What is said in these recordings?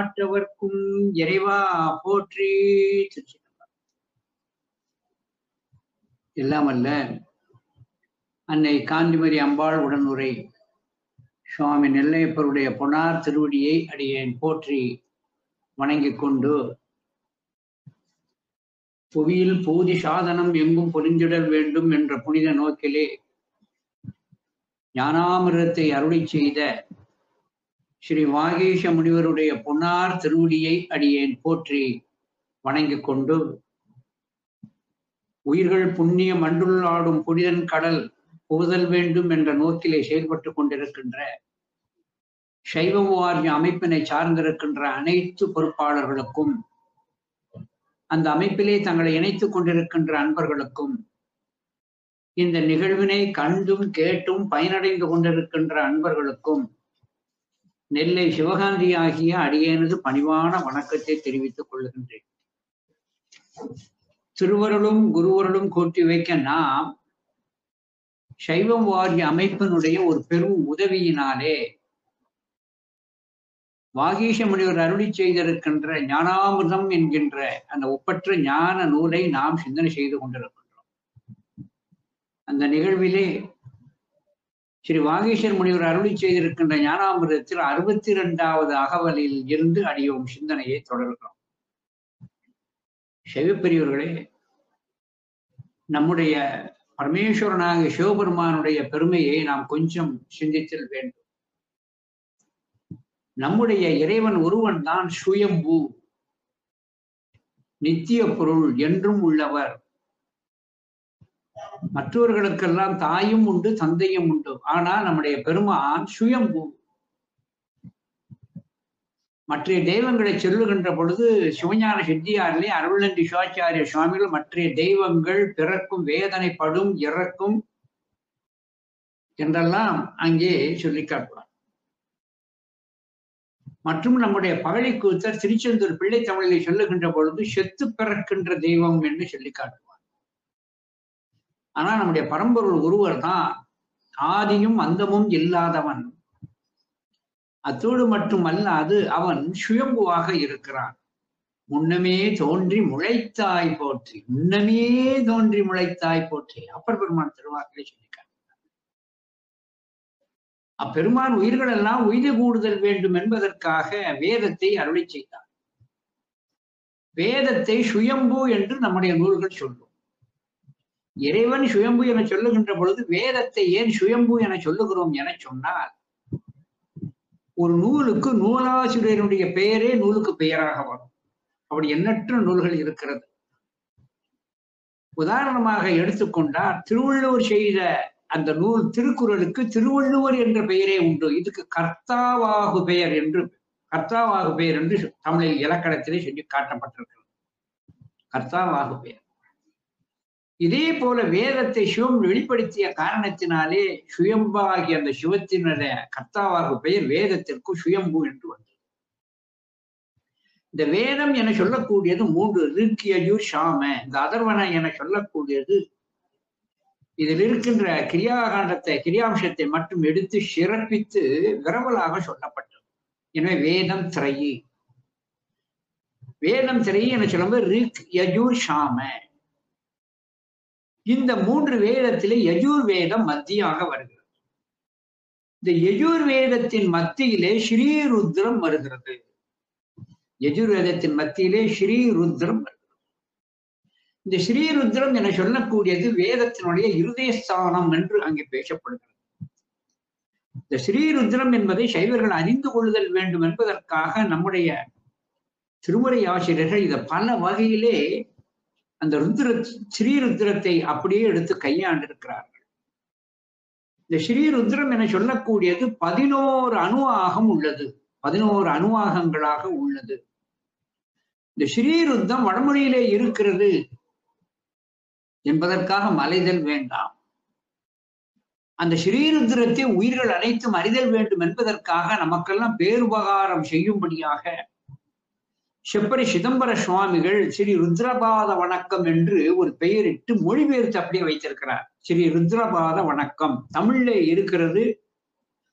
நாட்டவர்க்கும் இறைவா போற்றி. எல்லாமல்ல அன்னை காந்திமதி அம்பாள் உடனுரை சுவாமி நெல்லையப்பருடைய பொன்னார் திருவடியை அடியேன் போற்றி வணங்கிக் கொண்டு, புவியில் பூதி சாதனம் எங்கும் பொலிந்திடல் வேண்டும் என்ற புனித நோக்கிலே ஞானாமிர்தத்தை அருளி செய்த ஸ்ரீ வாகீஷ முனிவருடைய பொன்னார் திருவடியை அடியேன் போற்றி வணங்கிக் கொண்டு, உயிர்கள் புண்ணிய மண்டுள்ளாடும் புனிதன் கடல் புகுதல் வேண்டும் என்ற நோக்கிலே செயல்பட்டு கொண்டிருக்கின்ற சைவ வாரிய அமைப்பினை சார்ந்திருக்கின்ற அனைத்து பொறுப்பாளர்களுக்கும், அந்த அமைப்பிலே தங்களை இணைத்துக் கொண்டிருக்கின்ற அன்பர்களுக்கும், இந்த நிகழ்வினை கண்டும் கேட்டும் பயனடைந்து கொண்டிருக்கின்ற அன்பர்களுக்கும் நெல்லை சிவகாந்தி ஆகிய அடியேனது பணிவான வணக்கத்தை தெரிவித்துக் கொள்கின்றேன். திருவருளும் குருவருளும் கூட்டி வைக்க நாம் சைவம் வாரிய அமைப்பினுடைய ஒரு பெரும் உதவியினாலே வாகீஷ முனிவர் அருளி செய்திருக்கின்ற ஞானாமிர்தம் என்கின்ற அந்த ஒப்பற்ற ஞான நூலை நாம் சிந்தனை செய்து கொண்டிருக்கின்றோம். அந்த நிகழ்விலே ஸ்ரீ வாகீஷர் முனிவர் அருளி செய்திருக்கின்ற ஞானாமிர்தத்தில் 62வது அகவலில் இருந்து அடியோம் சிந்தனையை தொடர்கிறோம். சைவப்பெரியவர்களே, நம்முடைய பரமேஸ்வரனாக சிவபெருமானுடைய பெருமையை நாம் கொஞ்சம் சிந்தித்தல் வேண்டும். நம்முடைய இறைவன் ஒருவன் தான் சுயம்பு, நித்திய பொருள், என்றும் உள்ளவர். மற்றவர்களுக்கெல்லாம் தாயும் உண்டு தந்தையும் உண்டு. ஆனால் நம்முடைய பெருமான் சுயம்பு. மற்ற தெய்வங்களை சொல்லுகின்ற பொழுது சிவஞான சித்தியாரிலே அருளந்தி சிவாச்சாரிய சுவாமிகள் மற்ற தெய்வங்கள் பிறக்கும், வேதனைப்படும், இறக்கும் என்றெல்லாம் அங்கே சொல்லி காட்டுவார். மற்றும் நம்முடைய பகழிக்கூத்தர் திருச்செந்தூர் பிள்ளை தமிழிலே சொல்லுகின்ற பொழுது செத்து பிறக்கின்ற தெய்வம் என்று சொல்லி காட்டுவார். ஆனால் நம்முடைய பரம்பொருள் ஒருவர் தான் ஆதியும் அந்தமும் இல்லாதவன். அத்தோடு மட்டுமல்லாது அவன் சுயம்புவாக இருக்கிறான். முன்னமே தோன்றி முளைத்தாய் போற்றி, முன்னமே தோன்றி முளைத்தாய் போற்றி அப்பர் பெருமான் திருவாக்கிலே சொல்லிக்கார். அப்பெருமான் உயிர்கள் எல்லாம் உய்து கூடுதல் வேண்டும் என்பதற்காக வேதத்தை அருளி செய்தார். வேதத்தை சுயம்பு என்று நம்முடைய நூல்கள் சொல்லும். இறைவன் சுயம்பு என சொல்லுகின்ற பொழுது வேதத்தை ஏன் சுயம்பு என சொல்லுகிறோம் என சொன்னால், ஒரு நூலுக்கு நூலாசிரியருடைய பெயரே நூலுக்கு பெயராக வரும். அப்படி எண்ணற்ற நூல்கள் இருக்கிறது. உதாரணமாக எடுத்துக்கொண்டால் திருவள்ளுவர் செய்த அந்த நூல் திருக்குறளுக்கு திருவள்ளுவர் என்ற பெயரே உண்டு. இதுக்கு கர்த்தாவாகு பெயர் என்று தமிழில் இலக்கணத்திலே சொல்லி காட்டப்பட்டிருக்கிறது. கர்த்தாவாகு பெயர். இதே போல வேதத்தை சிவம் வெளிப்படுத்திய காரணத்தினாலே சுயம்பாகிய அந்த சிவத்தினுடைய கர்த்தாவாகு பெயர் வேதத்திற்கு சுயம்பு என்று வந்தது. இந்த வேதம் என சொல்லக்கூடியது 3: ரிக், யஜுர், சாம. இந்த அதர்வன என சொல்லக்கூடியது இதில் இருக்கின்ற கிரியாகாண்டத்தை, கிரியாம்சத்தை மட்டும் எடுத்து சிறப்பித்து விரவலாக சொல்லப்பட்டது. எனவே வேதம் திரையி. வேதம் திரையி என சொல்லும்போது ரிக், யஜுர், சாம. இந்த 3 வேதத்திலே யஜுர் வேதம் மத்தியாக வருகிறது. இந்த யஜுர் வேதத்தின் மத்தியிலே ஸ்ரீருத்ரம் வருகிறது. யஜுர் வேதத்தின் மத்தியிலே ஸ்ரீருத்ரம் வருகிறது. இந்த ஸ்ரீருத்ரம் என சொல்லக்கூடியது வேதத்தினுடைய இருதயஸ்தானம் என்று அங்கே பேசப்படுகிறது. இந்த ஸ்ரீருத்ரம் என்பதை சைவர்கள் அறிந்து கொள்ளுதல் வேண்டும் என்பதற்காக நம்முடைய திருமுறை ஆசிரியர்கள் இதை பல வகையிலே அந்த ஸ்ரீருத்ரத்தை அப்படியே எடுத்து கையாண்டிருக்கிறார்கள். இந்த ஸ்ரீருத்ரம் என சொல்லக்கூடியது 11 அணுவாகம் உள்ளது. 11 அணுவாகங்களாக உள்ளது. இந்த ஸ்ரீருத்ரம் வடமொழியிலே இருக்கிறது என்பதற்காக மலைதல் வேண்டாம். அந்த ஸ்ரீருத்ரத்தை உயிர்கள் அனைத்தும் அறிதல் வேண்டும் என்பதற்காக நமக்கெல்லாம் பேருபகாரம் செய்யும்படியாக செப்பரி சிதம்பர சுவாமிகள் ஸ்ரீ ருத்ரபாத வணக்கம் என்று ஒரு பெயரிட்டு மொழிபெயர்த்து அப்படியே வைத்திருக்கிறார். ஸ்ரீ ருத்ரபாத வணக்கம் தமிழ்ல இருக்கிறது.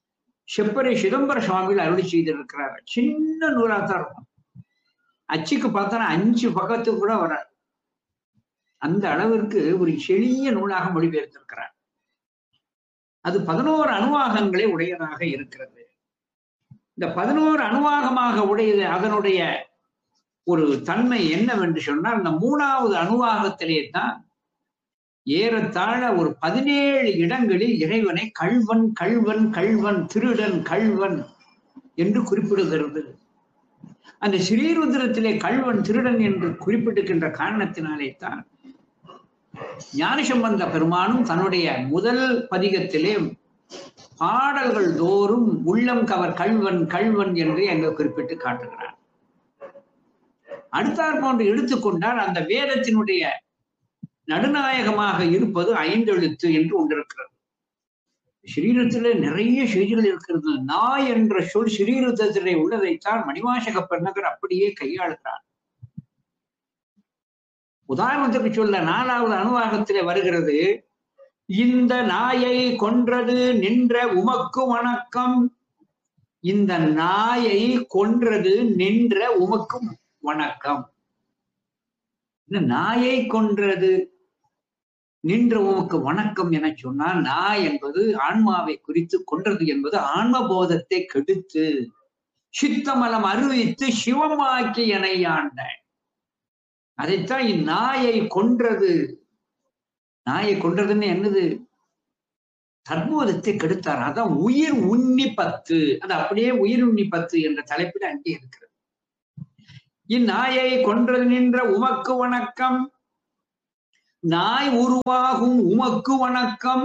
செப்பரை சிதம்பர சுவாமிகள் அருளி செய்திருக்கிறார். சின்ன நூலாத்தான் இருக்கும். அச்சுக்கு பார்த்தோன்னா 5 பக்கத்துக்கு கூட வராது. அந்த அளவிற்கு ஒரு எளிய நூலாக மொழிபெயர்த்திருக்கிறார். அது 11 அணுவாகங்களை உடையதாக இருக்கிறது. இந்த 11 அணுவாகமாக உடையது அதனுடைய ஒரு தன்மை என்னவென்று சொன்னால், இந்த 3வது அணுவாகத்திலே தான் ஏறத்தாழ ஒரு 17 இடங்களில் இறைவனை கள்வன் கள்வன் கள்வன் திருடன் கள்வன் என்று குறிப்பிடுகிறது. அந்த ஸ்ரீருத்ரத்திலே கள்வன் திருடன் என்று குறிப்பிடுகின்ற காரணத்தினாலே தான் ஞானசம்பந்த பெருமானும் தன்னுடைய முதல் பதிகத்திலே பாடல்கள் தோறும் உள்ளம் கவர் கள்வன் கள்வன் என்று அங்கு குறிப்பிட்டு காட்டுகிறார். அடுத்தாற் போன்று எடுத்துக்கொண்டால் அந்த வேதத்தினுடைய நடுநாயகமாக இருப்பது 5 எழுத்து என்று ஒன்றிருக்கிறது. ஸ்ரீருத்திலே நிறைய செய்திகள் இருக்கிறது. நாய் என்ற சொல் ஸ்ரீருத்திலே உள்ளதைத்தான் மணிவாசக பெருநகர் அப்படியே கையாளுகிறார். உதாரணத்துக்கு சொல்ல 4வது அணுவாகத்திலே வருகிறது, இந்த நாயை கொன்றது நின்ற உமக்கு வணக்கம். இந்த நாயை கொன்றது நின்ற உமக்கும் வணக்கம். இந்த நாயை கொன்றது நின்ற உமக்கு வணக்கம் என சொன்னால், நாய் என்பது ஆன்மாவை குறித்து, கொன்றது என்பது ஆன்ம போதத்தை கெடுத்து சித்தமலம் அறிவித்து சிவமாக்கி என ஆண்ட. அதைத்தான் இந்நாயை கொன்றது. நாயை கொன்றதுன்னு என்னது? தற்போதத்தை கெடுத்தார். அதான் உயிர் உண்ணி 10. அது அப்படியே உயிர் உண்ணி 10 என்ற தலைப்பில் அங்கே இருக்கிறது. இந்நாயை கொன்றது நின்ற உமக்கு வணக்கம். நாய் உருவாகும் உமக்கு வணக்கம்.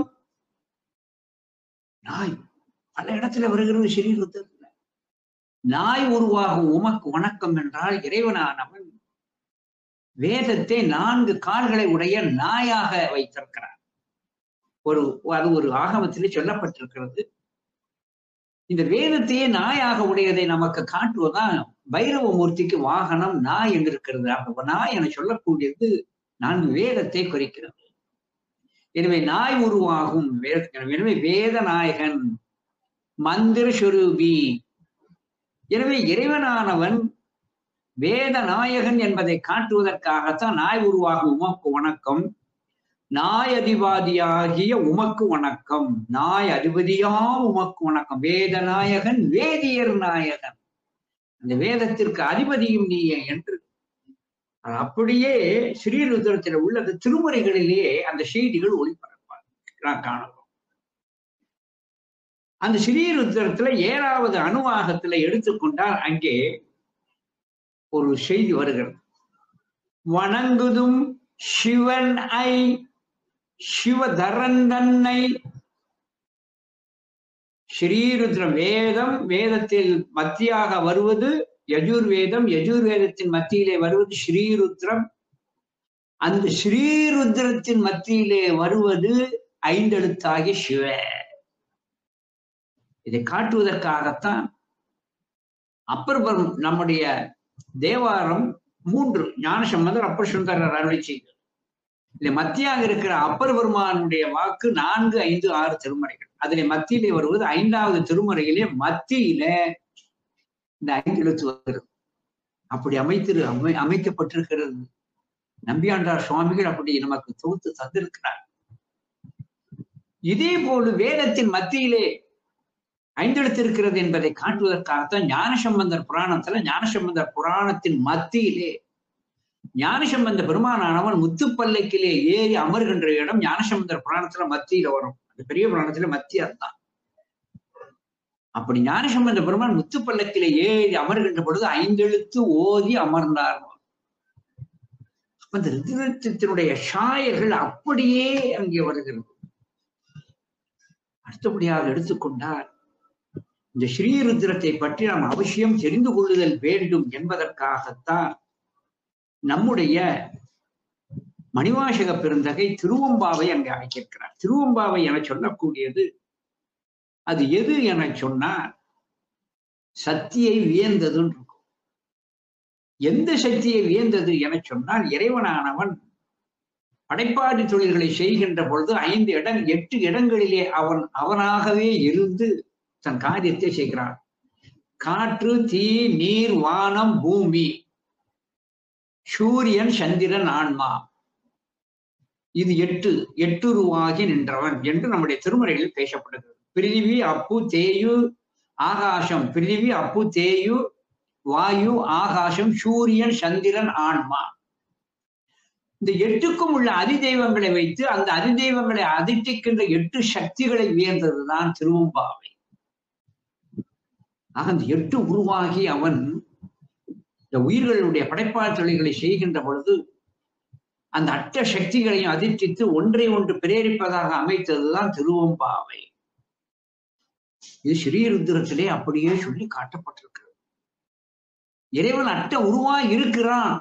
நாய் பல இடத்துல வருகிறது ஸ்ரீருத்தத்துல. நாய் உருவாகும் உமக்கு வணக்கம் என்றால் இறைவனானவன் வேதத்தை 4 கால்களை உடைய நாயாக வைத்திருக்கிறார். அது ஒரு ஆகமத்திலே சொல்லப்பட்டிருக்கிறது. இந்த வேதத்தையே நாயாக உடையதை நமக்கு காட்டுவதுதான் பைரவமூர்த்திக்கு வாகனம் நாய் என்று இருக்கிறது. அப்ப நாய் என சொல்லக்கூடியது 4 வேதத்தை குறிக்கிறது. எனவே நாய் உருவாகும் எனவே வேத நாயகன் மந்திர சுரூபி. எனவே இறைவனானவன் வேத நாயகன் என்பதை காட்டுவதற்காகத்தான் நாய் உருவாகும் உமக்கு வணக்கம். நாய் அதிபதியாகிய உமக்கு வணக்கம். நாய் அதிபதியாம் உமக்கு வணக்கம். வேத நாயகன் வேதியர் நாயகன். அந்த வேதத்திற்கு அதிபதியும் நீயே என்று அப்படியே ஸ்ரீருத்ரத்தில் உள்ளது. திருமுறைகளிலே அந்த செய்திகள் ஒளிபரப்பாக காணலாம். அந்த ஸ்ரீருத்ரத்துல 7வது அணுவாகத்துல எடுத்துக்கொண்டால் அங்கே ஒரு செய்தி வருகிறது. வணங்குதும் சிவன் ஐ சிவதரந்தன்னை. ஸ்ரீருத்ரம் வேதம், வேதத்தில் மத்தியாக வருவது யஜுர்வேதம், யஜுர்வேதத்தின் மத்தியிலே வருவது ஸ்ரீருத்ரம். அந்த ஸ்ரீருத்ரத்தின் மத்தியிலே வருவது 5 எழுத்தாகிய சிவ. இதை காட்டுவதற்காகத்தான் அப்பர் நம்முடைய தேவாரம் 3 ஞானசம்பந்தர் அப்பர் சுந்தரர் அருளி செய்தது. இதுல மத்தியாக இருக்கிற அப்பர் பெருமானுடைய வாக்கு 4, 5, 6 திருமுறைகள். அதிலே மத்தியிலே வருவது 5வது திருமுறையிலே மத்தியில இந்த 5 எழுத்து வருகிறது. அப்படி அமைக்கப்பட்டிருக்கிறது. நம்பியாண்டார் சுவாமிகள் அப்படி நமக்கு தொகுத்து தந்திருக்கிறார். இதே போல வேதத்தின் மத்தியிலே 5 எழுத்து இருக்கிறது என்பதை காட்டுவதற்காகத்தான் ஞானசம்பந்தர் புராணத்துல, ஞானசம்பந்தர் புராணத்தின் மத்தியிலே ஞானசம்பந்த பெருமானானவன் முத்துப்பல்லக்கிலே ஏறி அமர்கின்ற இடம் ஞானசம்பந்தர் புராணத்துல மத்தியில வரும். அந்த பெரிய புராணத்துல மத்திய அதுதான். அப்படி ஞானசம்பந்த பெருமான் முத்துப்பல்லக்கிலே ஏறி அமர்கின்ற பொழுது 5 எழுத்து ஓதி அமர்ந்தார். அந்த ருத்ரத்தினுடைய சாயல்கள் அப்படியே அங்கே வருகிறது. அடுத்தபடியாக எடுத்துக்கொண்டால் இந்த ஸ்ரீருத்ரத்தை பற்றி நாம் அவசியம் தெரிந்து கொள்ளுதல் வேண்டும் என்பதற்காகத்தான் நம்முடைய மணிவாசக பெருந்தகை திருவம்பாவை அங்கே அழைக்கிறார். திருவம்பாவை என சொல்லக்கூடியது அது எது என சொன்னால் சக்தியை வியந்ததுன்னு இருக்கும். எந்த சக்தியை வியந்தது என சொன்னால் இறைவனானவன் படைப்பாடு தொழில்களை செய்கின்ற பொழுது 8 இடங்களிலே அவனாகவே இருந்து தன் காரியத்தை செய்கிறார். காற்று, தீ, நீர், வானம், பூமி, சூரியன், சந்திரன், ஆன்மா, இது எட்டுருவாகி நின்றவன் என்று நம்முடைய திருமுறைகளில் பேசப்படுகிறது. பிரிதிவி, அப்பு, தேயு, ஆகாசம். பிரிதிவி, அப்பு, தேயு, வாயு, ஆகாசம், சூரியன், சந்திரன், ஆன்மா. இந்த எட்டுக்கும் உள்ள அதிதெய்வங்களை வைத்து அந்த அதிதெய்வங்களை அதிர்ச்சிக்கின்ற 8 சக்திகளை உயர்ந்ததுதான் திருவம்பாவை. ஆக அந்த 8 உருவாகி அவன் இந்த உயிர்களுடைய படைப்பாற்றல்களை செய்கின்ற பொழுது அந்த அட்ட சக்திகளையும் அதிர்ச்சித்து ஒன்றை ஒன்று பிரேரிப்பதாக அமைத்ததுதான் திருவம்பாவை. இது ஸ்ரீருத்ரத்திலே அப்படியே சொல்லி காட்டப்பட்டிருக்கிறது. இறைவன் அட்ட உருவாய் இருக்கிறான்.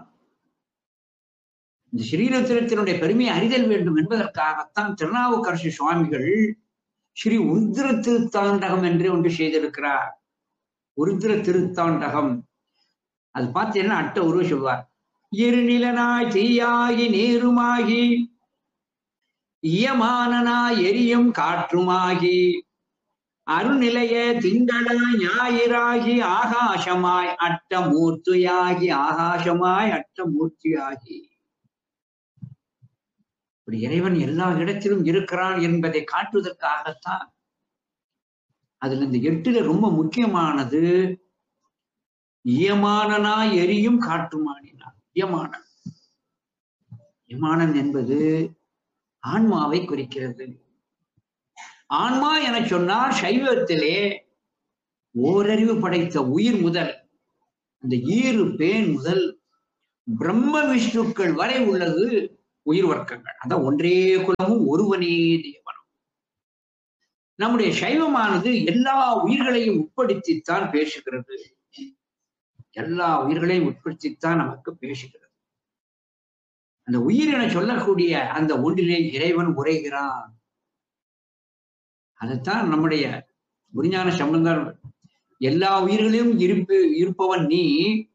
இந்த ஸ்ரீருத்ரத்தினுடைய பெருமையை அறிதல் வேண்டும் என்பதற்காகத்தான் திருநாவுக்கரசு சுவாமிகள் ஸ்ரீ உருத்திர திருத்தாண்டகம் என்று ஒன்று செய்திருக்கிறார். உருத்திர திருத்தாண்டகம் அது பார்த்தீங்கன்னா அட்ட உருவ சொல்வார். இருநிலனாய் தீயாகி நீருமாகி இயமானனாய் எரியும் காற்றுமாகி அருநிலைய திங்களாய் ஞாயிறாகி ஆகாசமாய் அட்டமூர்த்தியாகி ஆகாசமாய் அட்டமூர்த்தியாகி. இப்படி இறைவன் எல்லா இடத்திலும் இருக்கிறான் என்பதை காட்டுவதற்காகத்தான். அதுல இந்த 8ல ரொம்ப முக்கியமானது இயமானனாய் எரியும் காற்றுமானினான். இயமானன், இயமானன் என்பது ஆன்மாவை குறிக்கிறது. ஆன்மா என சொன்னால் சைவத்திலே ஓரறிவு படைத்த உயிர் முதல் அந்த ஈறு பேன் முதல் பிரம்ம விஷ்ணுக்கள் வரை உள்ளது உயிர் வர்க்கங்கள். அதான் ஒன்றே குலமும் ஒருவனே தேவனும். நம்முடைய சைவமானது எல்லா உயிர்களையும் உட்படுத்தித்தான் பேசுகிறது. எல்லா உயிர்களையும் உட்படுத்தித்தான் நமக்கு பேசுகிறது. அந்த உயிர் என சொல்லக்கூடிய அந்த ஒன்றிலே இறைவன் உரைகிறான். அதைத்தான் நம்முடைய குருஞான சம்பந்தர் எல்லா உயிர்களிலும் இருப்பவன் நீ,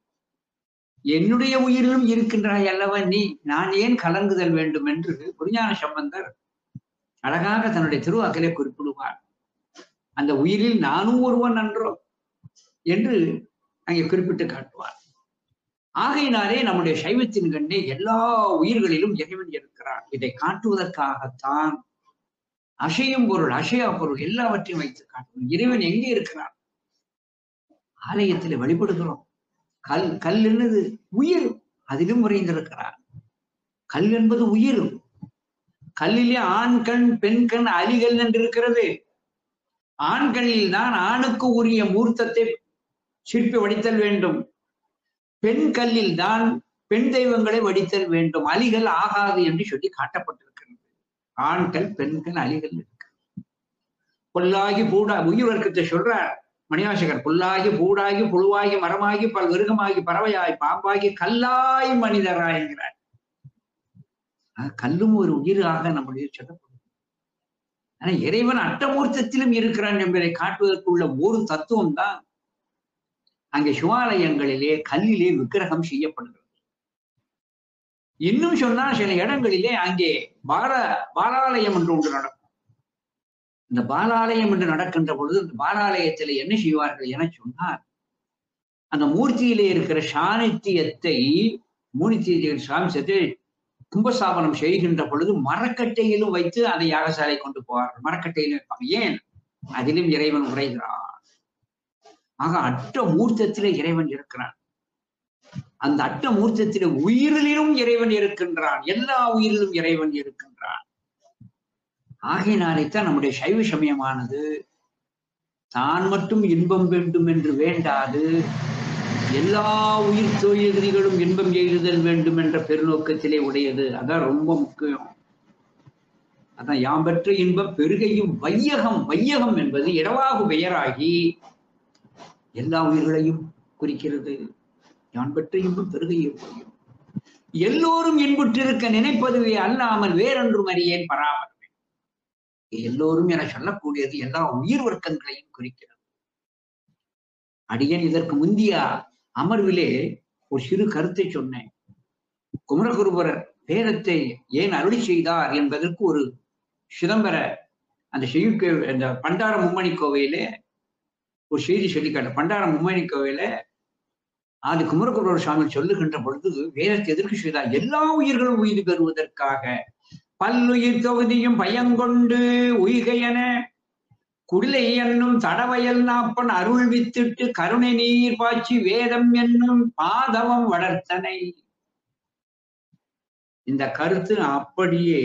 என்னுடைய உயிரிலும் இருக்கின்றாய் அல்லவன் நீ, நான் ஏன் கலங்குதல் வேண்டும் என்று குருஞான சம்பந்தர் அழகாக தன்னுடைய திருவாக்கிலே குறிப்பிடுவார். அந்த உயிரில் நானும் ஒருவன் அன்றோ என்று அங்கே குறிப்பிட்டு காட்டுவார். ஆகையினாலே நம்முடைய சைவத்தின் கண்ணே எல்லா உயிர்களிலும் இறைவன் இருக்கிறான். இதை காட்டுவதற்காகத்தான் அசையும் பொருள் அசையா பொருள் எல்லாவற்றையும் வைத்து காட்டுவோம். இறைவன் எங்கே இருக்கிறான்? ஆலயத்தில் வழிபடுகிறோம். கல் என்னது? உயிர். அதிலும் உறைந்திருக்கிறார். கல் என்பது உயிர். கல்லிலே ஆண் கண் பெண் கண் அலிகள் என்று இருக்கிறது. ஆண்களில் தான் ஆணுக்கு உரிய மூர்த்தத்தை சிற்பி வடித்தல் வேண்டும். பெண் கல்லில் தான் பெண் தெய்வங்களை வடித்தல் வேண்டும். அலிகள் ஆகாது என்று சொல்லி காட்டப்பட்டிருக்கிறது. ஆண்கள் பெண்கள் அலிகள் இருக்கு. பொல்லாகி பூடா உயிர் வர்க்கத்தை சொல்றார் மணிவாசகர். புல்லாகி பூடாகி புழுவாகி மரமாகி பல் விருகமாகி பறவையாய் பாம்பாகி கல்லாய் மனிதராய் என்கிறார். கல்லும் ஒரு உயிராக நம்முடைய சொல்லப்படும். ஆனா இறைவன் அட்டமூர்த்தத்திலும் இருக்கிறான் என்பதை காட்டுவதற்குள்ள ஒரு தத்துவம் தான் அங்கே சிவாலயங்களிலே கல்லிலே விக்கிரகம் செய்யப்படுகிறது. இன்னும் சொன்னால் சில இடங்களிலே அங்கே பாலாலயம் என்று ஒன்று நடக்கும். இந்த பாலாலயம் என்று நடக்கின்ற பொழுது இந்த பாலாலயத்திலே என்ன செய்வார்கள் என சொன்னால், அந்த மூர்த்தியிலே இருக்கிற சாணித்தியத்தை சாமியத்தை கும்பஸ்தாபனம் செய்கின்ற பொழுது மரக்கட்டையிலும் வைத்து அதை யாகசாலை கொண்டு போவார்கள். மரக்கட்டையிலும் வைப்பாங்க. ஏன்? அதிலும் இறைவன் உரைகிறான். ஆக அட்ட மூர்த்தத்திலே இறைவன் இருக்கிறான். அந்த அட்ட மூர்த்தத்திலே உயிரிலும் இறைவன் இருக்கின்றான். எல்லா உயிரிலும் இறைவன் இருக்கின்றான். ஆகையினாலேத்தான் நம்முடைய சைவ சமயமானது தான் மட்டும் இன்பம் வேண்டும் என்று வேண்டாது, எல்லா உயிர் தொழில்களும் இன்பம் எய்துதல் வேண்டும் என்ற பெருநோக்கத்திலே உடையது. அதான் ரொம்ப முக்கியம். அதான் யாம் பெற்ற இன்பம் பெருகையும் வையகம். வையகம் என்பது இடவாகு பெயராகி எல்லா உயிர்களையும் குறிக்கிறது. யான் பெற்ற இன்பம் பெருகையும் வையும். எல்லோரும் இன்புற்றிருக்க நினைப்பதுவே அல்லாமல் வேறொன்றும் அறியேன் பராமரிப்பேன். எல்லோரும் என சொல்லக்கூடியது எல்லா உயிர் வர்க்கங்களையும் குறிக்கிறது. அடியன் இதற்கு முந்திய அமர்விலே ஒரு சிறு கருத்தை சொன்னேன். குமரகுருபரர் வேதத்தை ஏன் அருளி செய்தார் என்பதற்கு ஒரு சிதம்பர அந்த செய்யுட்கோ அந்த பண்டார மும்மணி கோவையிலே ஒரு செய்தி சொல்லி காட்ட. பண்டாரம் மும்மணி கோவில ஆதி குமரகுருவர் சுவாமி சொல்லுகின்ற பொழுது வேதத்தை எதிர்க்கு செய்தார். எல்லா உயிர்களும் உயிர் பெறுவதற்காக பல்லுயிர் தொகுதியும் பயங்கொண்டு உய்கையென குடிலை என்னும் தடவயல் நாப்பன் அருள் வித்திட்டு கருணை நீர் பாய்ச்சி வேதம் என்னும் பாதவம் வளர்த்தனை. இந்த கருத்து அப்படியே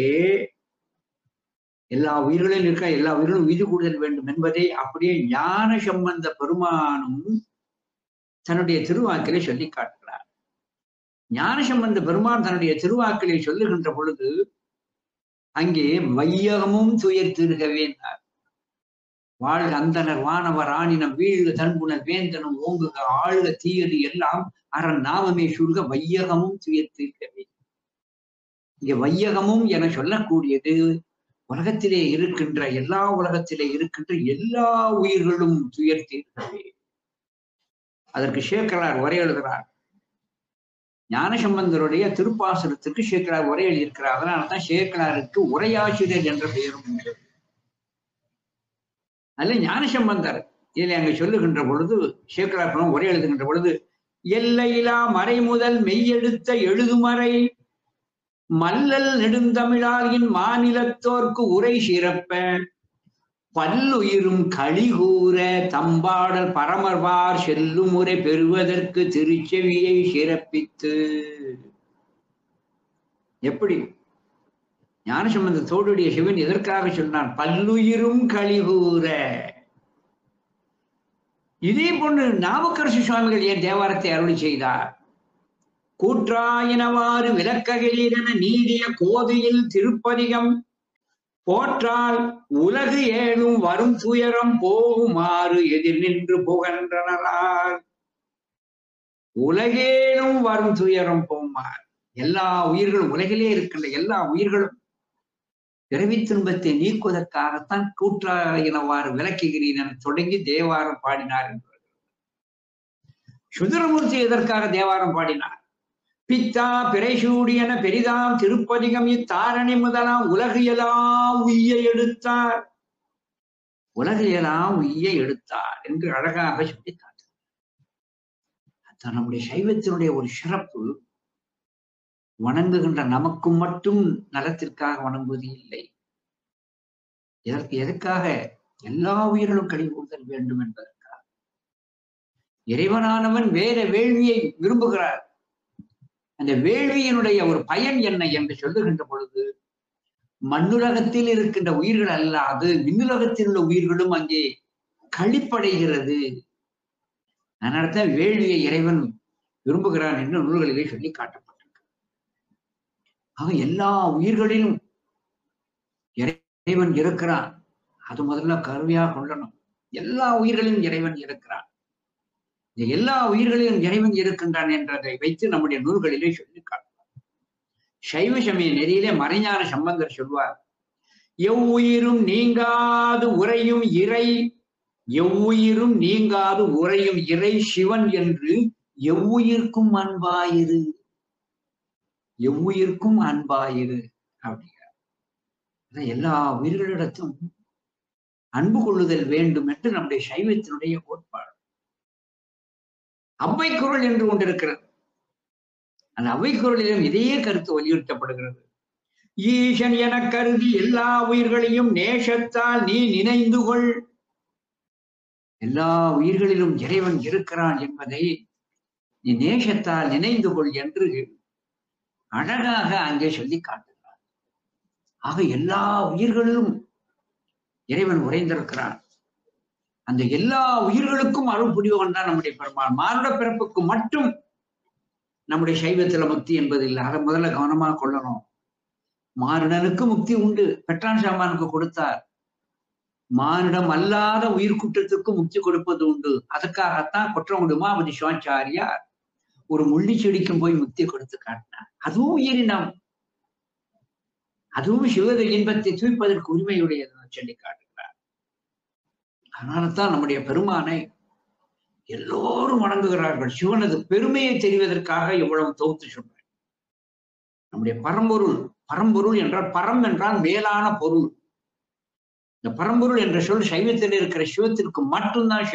எல்லா உயிர்களிலும் இருக்க எல்லா உயிர்களும் உய்து கூடுதல் வேண்டும் என்பதை அப்படியே ஞான சம்பந்த பெருமானும் தன்னுடைய திருவாக்கிலே சொல்லி காட்டுகிறார். ஞான சம்பந்த பெருமான் தன்னுடைய திருவாக்கிலே சொல்லுகின்ற பொழுது அங்கே வையகமும் துயர் திருகவே வாழ்க அந்தனர் வானவர் ஆணினம் வீழ்க தன்புணர் வேந்தனும் ஓங்குக ஆழ்க தீயது எல்லாம் அரண் நாமமே சுருக வையகமும் துயர் தீர்க்கவே. இங்க வையகமும் என சொல்லக்கூடியது உலகத்திலே இருக்கின்ற உலகத்திலே இருக்கின்ற எல்லா உயிர்களும் துயர் தீர்க்கவே. அதற்கு சேக்கரார் உரை எழுதுகிறார். ஞானசம்பந்தருடைய திருப்பாசுரத்துக்கு சேக்கரார் உரை எழுதியிருக்கிறார். அதனால்தான் சேக்கராருக்கு உரையாசிரியர் என்ற பெயரும் உண்டு. அதுல ஞானசம்பந்தர் இதில் அங்க சொல்லுகின்ற பொழுது சேக்கரார் உரை எழுதுகின்ற பொழுது எல்லையிலா மறை முதல் மெய்யெடுத்த எழுதுமறை மல்லல் நெடுந்தமிழாகின் மாநிலத்தோர்க்கு உரை சிறப்ப பல்லுயிரும் களிகூற தம்பாடல் பரமர்வார் செல்லும் முறை பெறுவதற்கு திருச்செவியை சிறப்பித்து. எப்படி ஞானசம்பந்த தோடுடைய சிவன் எதற்காக சொன்னான்? பல்லுயிரும் களிகூற. இதே போன்று நாவுக்கரசு சுவாமிகள் ஏன் தேவாரத்தை அருளி செய்தார்? கூற்றாயினவாறு விளக்ககிலீரென நீடிய கோதியில் திருப்பதிகம் போற்றால் உலகு ஏழும் வரும் துயரம் போகுமாறு எதிர் நின்று புகன்றனர். உலகேனும் வரும் துயரம் போகுமாறு எல்லா உயிர்களும் உலகிலே இருக்கின்ற எல்லா உயிர்களும் பிறவி துன்பத்தை நீக்குவதற்காகத்தான் கூற்றாயினவாறு விளக்குகிறீன் என தொடங்கி தேவாரம் பாடினார் என்று. சுந்தரமூர்த்தி எதற்காக தேவாரம் பாடினார்? பித்தா பிறைசூடி என பெரிதாம் திருப்பதிகம் இத்தாரணி முதலாம் உலகு எல்லாம் உய்ய எடுத்தார். உலகு எல்லாம் உய்ய எடுத்தார் என்று அழகாக சொல்லி காட்டார். அதான் நம்முடைய சைவத்தினுடைய ஒரு சிறப்பு. வணங்குகின்ற நமக்கு மட்டும் நலத்திற்காக வணங்குவது இல்லை. எதற்காக? எல்லா உயிர்களும் கழிவுறுதல் வேண்டும் என்பதற்காக. இறைவனானவன் வேற வேள்வியை விரும்புகிறார். அந்த வேள்வியினுடைய ஒரு பயன் என்ன என்று சொல்லுகின்ற பொழுது மண்ணுலகத்தில் இருக்கின்ற உயிர்கள் அல்லாது விண்ணுலகத்தில் உள்ள உயிர்களும் அங்கே களிப்படைகிறது. அதனால்தான் வேள்வியை இறைவன் விரும்புகிறான் என்று நூல்களிலே சொல்லி காட்டப்பட்டிருக்கு. ஆக எல்லா உயிர்களிலும் இறைவன் இருக்கிறான். அது முதல்ல கருவியா கொள்ளணும். எல்லா உயிர்களிலும் இறைவன் இருக்கிறான். இந்த எல்லா உயிர்களிலும் இறைவன் இருக்கின்றான் என்றதை வைத்து நம்முடைய நூல்களிலே சொல்லி காட்டுவார். சைவ சமய நெறியிலே மறைஞான சம்பந்தர் சொல்வார், எவ்வுயிரும் நீங்காது உறையும் இறை, எவ்வுயிரும் நீங்காது உறையும் இறை சிவன் என்று எவ்வுயிர்க்கும் அன்பாயிரு, எவ்வுயிர்க்கும் அன்பாயிரு அப்படிங்கிறார். எல்லா உயிர்களிடத்தும் அன்பு கொள்ளுதல் வேண்டும் என்று நம்முடைய சைவத்தினுடைய கோட்பாடு. அவ்வை குரல் என்று கொண்டிருக்கிறது. அந்த அவ்வை குரலிலும் இதே கருத்து வலியுறுத்தப்படுகிறது. ஈசன் என கருதி எல்லா உயிர்களையும் நேசத்தால் நீ நினைந்து கொள். எல்லா உயிர்களிலும் இறைவன் இருக்கிறான் என்பதை நீ நேசத்தால் நினைந்து கொள் என்று அழகாக அங்கே சொல்லி காட்டுகிறார். ஆக எல்லா உயிர்களிலும் இறைவன் உறைந்திருக்கிறான். அந்த எல்லா உயிர்களுக்கும் அருள் புரிவன் தான் நம்முடைய பெருமான். மானுட பிறப்புக்கு மட்டும் நம்முடைய சைவத்தில முக்தி என்பது இல்லை. அதை முதல்ல கவனமாக கொள்ளணும். மானுடனுக்கு முக்தி உண்டு. பெற்றான் சாமானுக்கு கொடுத்தார். மானுடம் அல்லாத உயிர் கூட்டத்துக்கு முக்தி கொடுப்பது உண்டு. அதுக்காகத்தான் கொற்றங்குடி உமாபதி சிவாச்சாரியார் ஒரு முள்ளி செடிக்கும் போய் முக்தி கொடுத்து காட்டினார். அதுவும் உயிரினம், அதுவும் சிவத இன்பத்தை தூய்ப்பதற்கு உரிமையுடையது சொல்லி காட்டுகிறார். அதனால்தான் நம்முடைய பெருமானை எல்லோரும் வணங்குகிறார்கள். சிவனது பெருமையை தெரிவதற்காக எவ்வளவு தொகுத்து சொல்றேன். நம்முடைய பரம்பொருள், பரம்பொருள் என்றால் பரம் என்றால் மேலான பொருள். இந்த பரம்பொருள் என்ற சொல் சைவத்தில் இருக்கிற சிவத்திற்கு மட்டும்தான் சேரும்.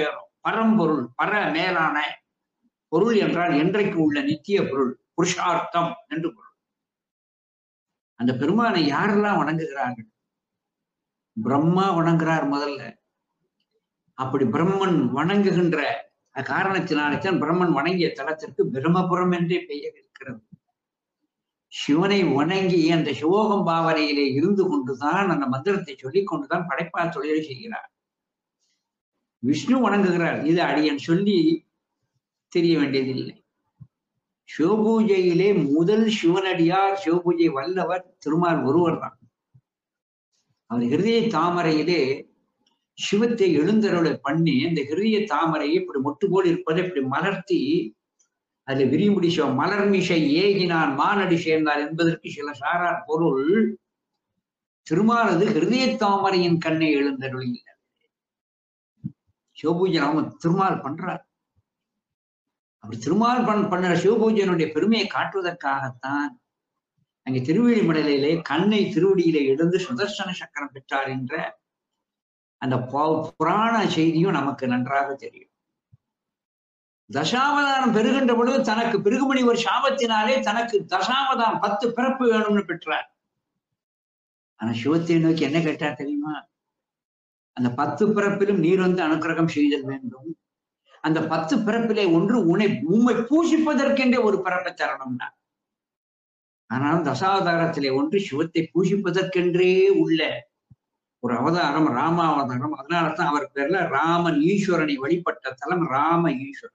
பரம்பொருள், பர மேலான பொருள் என்றால் என்றைக்கு உள்ள நித்திய பொருள், புருஷார்த்தம் என்று பொருள். அந்த பெருமானை யாரெல்லாம் வணங்குகிறார்கள்? பிரம்மா வணங்குறார் முதல்ல. அப்படி பிரம்மன் வணங்குகின்ற காரணத்தினால்தான் பிரம்மன் வணங்கிய தலத்திற்கு பிரம்மபுரம் என்றே பெயர் இருக்கிறது. சிவனை வணங்கி அந்த சிவோகம் பாவனையிலே இருந்து கொண்டுதான் அந்த மந்திரத்தை சொல்லிக் கொண்டுதான் படைப்பா தொழிலை செய்கிறார். விஷ்ணு வணங்குகிறார். இது அடியன் சொல்லி தெரிய வேண்டியதில்லை. சிவபூஜையிலே முதல் சிவனடியார், சிவபூஜை வல்லவர் திருமால் ஒருவர் தான். அவர் ஹிருதய தாமரையிலே சிவத்தை எழுந்தருளை பண்ணி அந்த ஹிருதய தாமரையை இப்படி மொட்டு போல் இருப்பதை இப்படி மலர்த்தி அதுல விரிமுடி சிவம் மலர்மிசை ஏகினான் மானடி சேர்ந்தார் என்பதற்கு சில சாரார் பொருள். திருமாலது ஹிருதய தாமரையின் கண்ணை எழுந்தருள் இல்லை. சிவபூஜை நாம திருமால் பண்றார். அப்படி திருமால் பண்ணுற சிவபூஜனுடைய பெருமையை காட்டுவதற்காகத்தான் அங்கே திருவெளிமடலிலே கண்ணை திருவடியிலே எழுந்து சுதர்சன சக்கரம் பெற்றார் என்ற அந்த புராண செய்தியும் நமக்கு நன்றாக தெரியும். தசாவதாரம் பெறுகின்ற பொழுது தனக்கு பிருகுமணி ஒரு சாபத்தினாலே தனக்கு தசாவதாரம் 10 பிறப்பு வேணும்னு பெற்றார். ஆனா சிவத்தை நோக்கி என்ன கேட்டார் தெரியுமா? அந்த 10 பிறப்பிலும் நீர் வந்து அனுக்கிரகம் செய்தல் வேண்டும். அந்த 10 பிறப்பிலே ஒன்று உம்மை பூசிப்பதற்கென்றே ஒரு பிறப்பை தரணும்னா. ஆனாலும் தசாவதாரத்திலே ஒன்று சிவத்தை பூசிப்பதற்கென்றே உள்ள ஒரு அவதாரம் ராமாவதாரம். அதனாலதான் அவர் பேர்ல ராமன் ஈஸ்வரனை வழிபட்ட தலம் ராம ஈஸ்வரன்.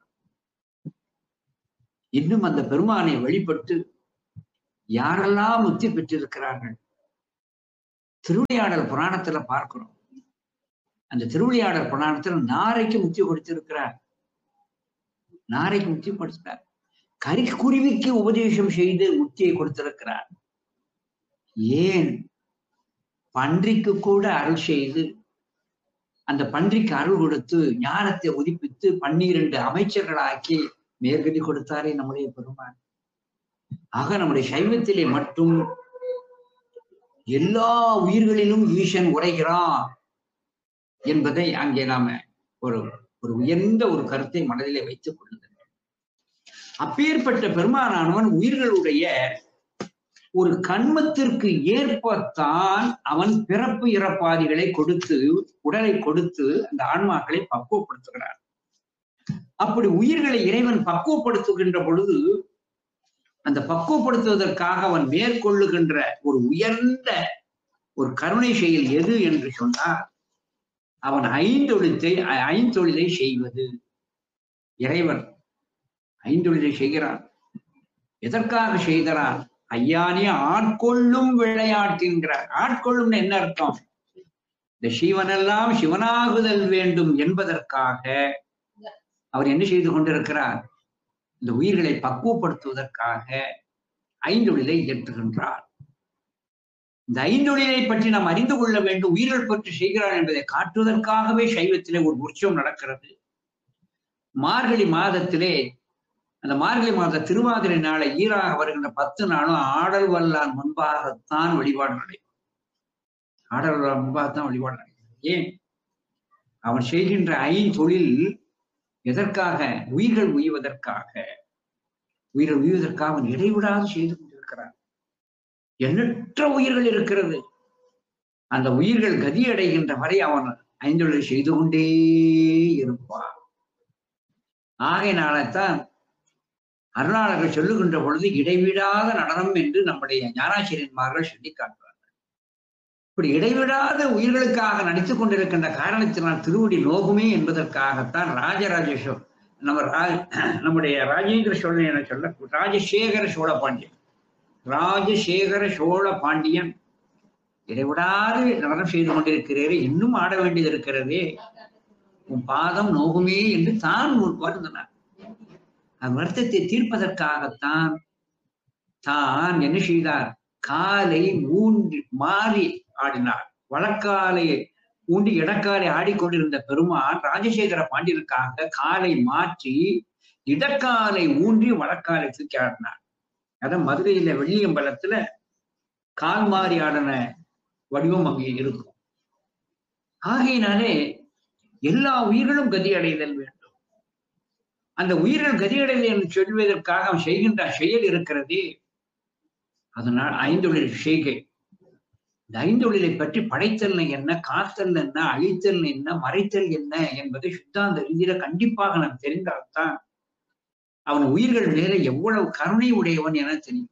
இன்னும் அந்த பெருமானை வழிபட்டு யாரெல்லாம் முக்தி பெற்றிருக்கிறார்கள்? திருவிளையாடல் புராணத்துல பார்க்கிறோம். அந்த திருவிளையாடல் புராணத்துல நாரைக்கு முக்தி கொடுத்திருக்கிறார். நாரைக்கு முக்தி கொடுத்தார். கரிக்குருவிக்கு உபதேசம் செய்து முக்தியை கொடுத்திருக்கிறார். ஏன் பன்றிக்கு கூட அருள் செய்து அந்த பன்றிக்கு அருள் கொடுத்து ஞானத்தை உதிப்பித்து 12 அமைச்சர்களாக்கி மேற்கதி கொடுத்தாரே நம்முடைய பெருமான். ஆக நம்முடைய சைவத்திலே மட்டும் எல்லா உயிர்களிலும் ஈசன் உரைகிறான் என்பதை அங்கே நாம ஒரு உயர்ந்த ஒரு கருத்தை மனதிலே வைத்துக் கொள்ளுங்கள். அப்பேற்பட்ட பெருமானானவன் உயிர்களுடைய ஒரு கண்மத்திற்கு ஏற்பத்தான் அவன் பிறப்பு இறப்பாதிகளை கொடுத்து உடலை கொடுத்து அந்த ஆன்மாக்களை பக்குவப்படுத்துகிறான். அப்படி உயிர்களை இறைவன் பக்குவப்படுத்துகின்ற பொழுது அந்த பக்குவப்படுத்துவதற்காக அவன் மேற்கொள்ளுகின்ற ஒரு உயர்ந்த ஒரு கருணை செயல் எது என்று சொன்னால் அவன் ஐந்தொழிலை செய்வது. இறைவன் ஐந்தொழிலை செய்கிறான். எதற்காக செய்கிறான்? ஐயானே ஆட்கொள்ளும் விளையாட்டுங்கிறார். ஆட்கொள்ளும்னு என்ன அர்த்தம்? இந்த சிவனெல்லாம் சிவனாகுதல் வேண்டும் என்பதற்காக அவர் என்ன செய்து கொண்டிருக்கிறார்? இந்த உயிர்களை பக்குவப்படுத்துவதற்காக ஐந்தொழிலை இயற்றுகின்றார். இந்த ஐந்தொழிலை பற்றி நாம் அறிந்து கொள்ள வேண்டும். உயிர்கள் பற்றி செய்கிறார் என்பதை காட்டுவதற்காகவே சைவத்திலே ஒரு உற்சவம் நடக்கிறது. மார்கழி மாதத்திலே அந்த மார்கழி மாத திருவாதிரை நாளை ஈராக வருகின்ற 10 நாளும் ஆடல் வல்லான் முன்பாகத்தான் வழிபாடு நடைபெறும். ஆடல் வல்லான் முன்பாகத்தான் வழிபாடு நடைபெறும். ஏன்? அவன் செய்கின்ற ஐந்தொழில் எதற்காக? உயிர்கள் உய்வதற்காக. உயிர்கள் உய்வதற்காக அவன் இடைவிடாது செய்து கொண்டிருக்கிறான். எண்ணற்ற உயிர்கள் இருக்கிறது. அந்த உயிர்கள் கதி அடைகின்ற வரை அவன் ஐந்தொழிலை செய்து கொண்டே இருப்பான். ஆகையினால்தான் அருளாளர்கள் சொல்லுகின்ற பொழுது இடைவிடாத நடனம் என்று நம்முடைய ஞானாசிரியன்மார்கள் சொல்லி காட்டுவார்கள். இப்படி இடைவிடாத உயிர்களுக்காக நடித்துக் கொண்டிருக்கின்ற காரணத்தினால் திருவடி நோகுமே என்பதற்காகத்தான் ராஜராஜ நம்முடைய ராஜேந்திர சோழன் என சொல்ல ராஜசேகர சோழ பாண்டியன் இடைவிடாது நடனம் செய்து கொண்டிருக்கிறீரே, இன்னும் ஆட வேண்டியது இருக்கிறதே, உன் பாதம் நோகுமே என்று தான் வருந்தினார். வருத்தத்தை தீர்ப்பதற்காகத்தான் தான் என்ன செய்தார்? காலை ஊன்றி மாறி ஆடினார். வழக்காலை ஊண்டி இடக்காலை ஆடிக்கொண்டிருந்த பெருமான் ராஜசேகர பாண்டியனுக்காக காலை மாற்றி இடக்காலை ஊன்றி வழக்காலை தூக்கி ஆடினார். அதான் மதுரையில வெள்ளியம்பலத்துல கால் மாறி ஆடின வடிவம் அங்கே இருக்கும். ஆகையினாலே எல்லா உயிர்களும் கதி அடைதல் வேண்டும். அந்த உயிர்கள் கதியடையவில்லை என்று சொல்வதற்காக அவன் செய்கின்ற செயல் இருக்கிறதே, அதனால் ஐந்தொழில் செய்கை. இந்த ஐந்தொழிலை பற்றி படைத்தல் என்ன, காத்தல் என்ன, அழித்தல் என்ன, மறைத்தல் என்ன என்பதை சித்தாந்த ரீதியில கண்டிப்பாக நாம் தெரிந்தால்தான் அவன் உயிர்கள் மேல எவ்வளவு கருணை உடையவன் என தெரியும்.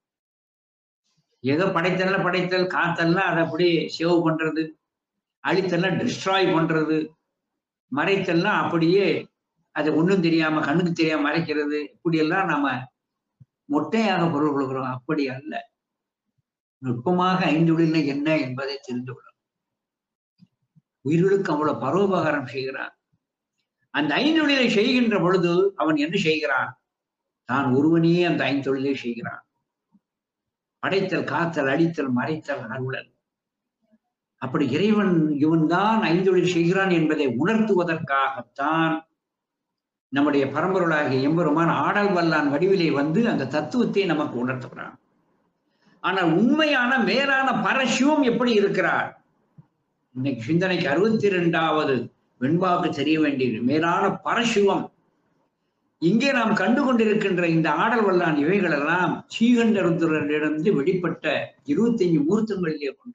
ஏதோ படைத்தல் காத்தல்னா அதை அப்படியே சேவ் பண்றது, அழித்தல்னா டிஸ்ட்ராய் பண்றது, மறைத்தல்னா அப்படியே அதை ஒண்ணும் தெரியாம கண்ணுக்கு தெரியாம மறைக்கிறது, இப்படியெல்லாம் நாம மொட்டையாக பொருள் கொள்கிறோம். அப்படி அல்ல. நுட்பமாக ஐந்தொழில் என்ன என்பதை தெரிந்து கொள்ளணும். உயிர்களுக்கு அவ்வளவு பரோபகாரம் செய்கிறான். அந்த ஐந்தொழிலை செய்கின்ற பொழுது அவன் என்ன செய்கிறான்? தான் ஒருவனே அந்த ஐந்தொழிலை செய்கிறான். படைத்தல், காத்தல், அழித்தல், மறைத்தல், அருளல். அப்படி இறைவன் இவன் தான் ஐந்தொழில் செய்கிறான் என்பதை உணர்த்துவதற்காகத்தான் நம்முடைய பரம்பொருளாகிய எம்பெருமான் ஆடல் வல்லான் வடிவிலே வந்து அந்த தத்துவத்தை நமக்கு உணர்த்துகிறான். ஆனால் உண்மையான மேலான பரசிவம் எப்படி இருக்கிறார்? இன்னைக்கு சிந்தனைக்கு 62வது வெண்பாவுக்கு தெரிய வேண்டியது மேலான பரசிவம். இங்கே நாம் கண்டு கொண்டிருக்கின்ற இந்த ஆடல் வல்லான் இவைகள் எல்லாம் சீகண்டருத்திலிருந்து வெளிப்பட்ட 25 மூர்த்தங்களிலே கொண்டு,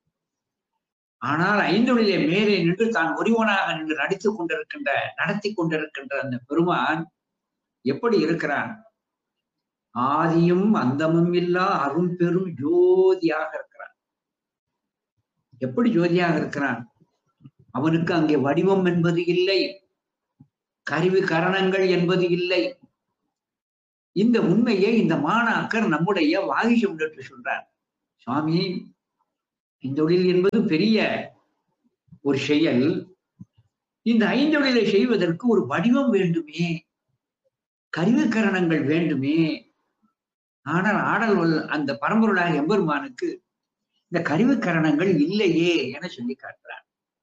ஆனால் ஐந்தொழிலே மேலே நின்று தான் ஒருவனாக நின்று நடத்தி கொண்டிருக்கின்ற அந்த பெருமான் எப்படி இருக்கிறான்? ஆதியும் அந்தமும் இல்லா அரும் பெரும் ஜோதியாக இருக்கிறான். எப்படி ஜோதியாக இருக்கிறான்? அவனுக்கு அங்கே வடிவம் என்பது இல்லை, கருவி கரணங்கள் என்பது இல்லை. இந்த உண்மையை இந்த மாணாக்கர் நம்முடைய வாகிஷம் என்று சொல்றார். சுவாமி, ஐந்தொழில் என்பது பெரிய ஒரு செயல். இந்த ஐந்தொழிலை செய்வதற்கு ஒரு வடிவம் வேண்டுமே, கருவிக்கரணங்கள் வேண்டுமே. ஆனால் அந்த பரம்பொருளாக எம்பெருமானுக்கு இந்த கருவிக்கரணங்கள் இல்லையே என சொல்லி காட்டுறார்.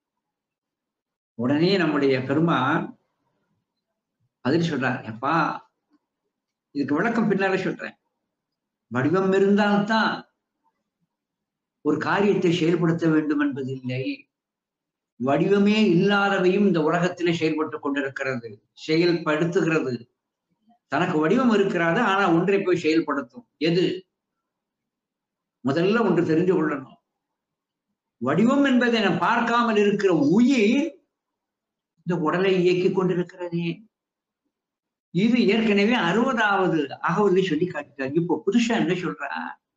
உடனே நம்முடைய பெருமான் பதில் சொல்றார், எப்பா இதுக்கு விளக்கம் பின்னால சொல்றேன். வடிவம் இருந்தால்தான் ஒரு காரியத்தை செயல்படுத்த வேண்டும் என்பது இல்லை. வடிவமே இல்லாதவையும் இந்த உலகத்திலே செயல்பட்டுக் கொண்டிருக்கிறது, செயல்படுத்துகிறது. தனக்கு வடிவம் இருக்கிறது, ஆனா ஒன்றை போய் செயல்படுத்தும். எது? முதல்ல ஒன்று தெரிந்து கொள்ளணும். வடிவம் என்பதை நான் பார்க்காமல் இருக்கிற உயிர் இந்த உடலை இயக்கி கொண்டிருக்கிறதே. இது ஏற்கனவே 60வது அகவலை சொல்லி காட்டுறார். இப்போ புதுசா என்ன சொல்ற?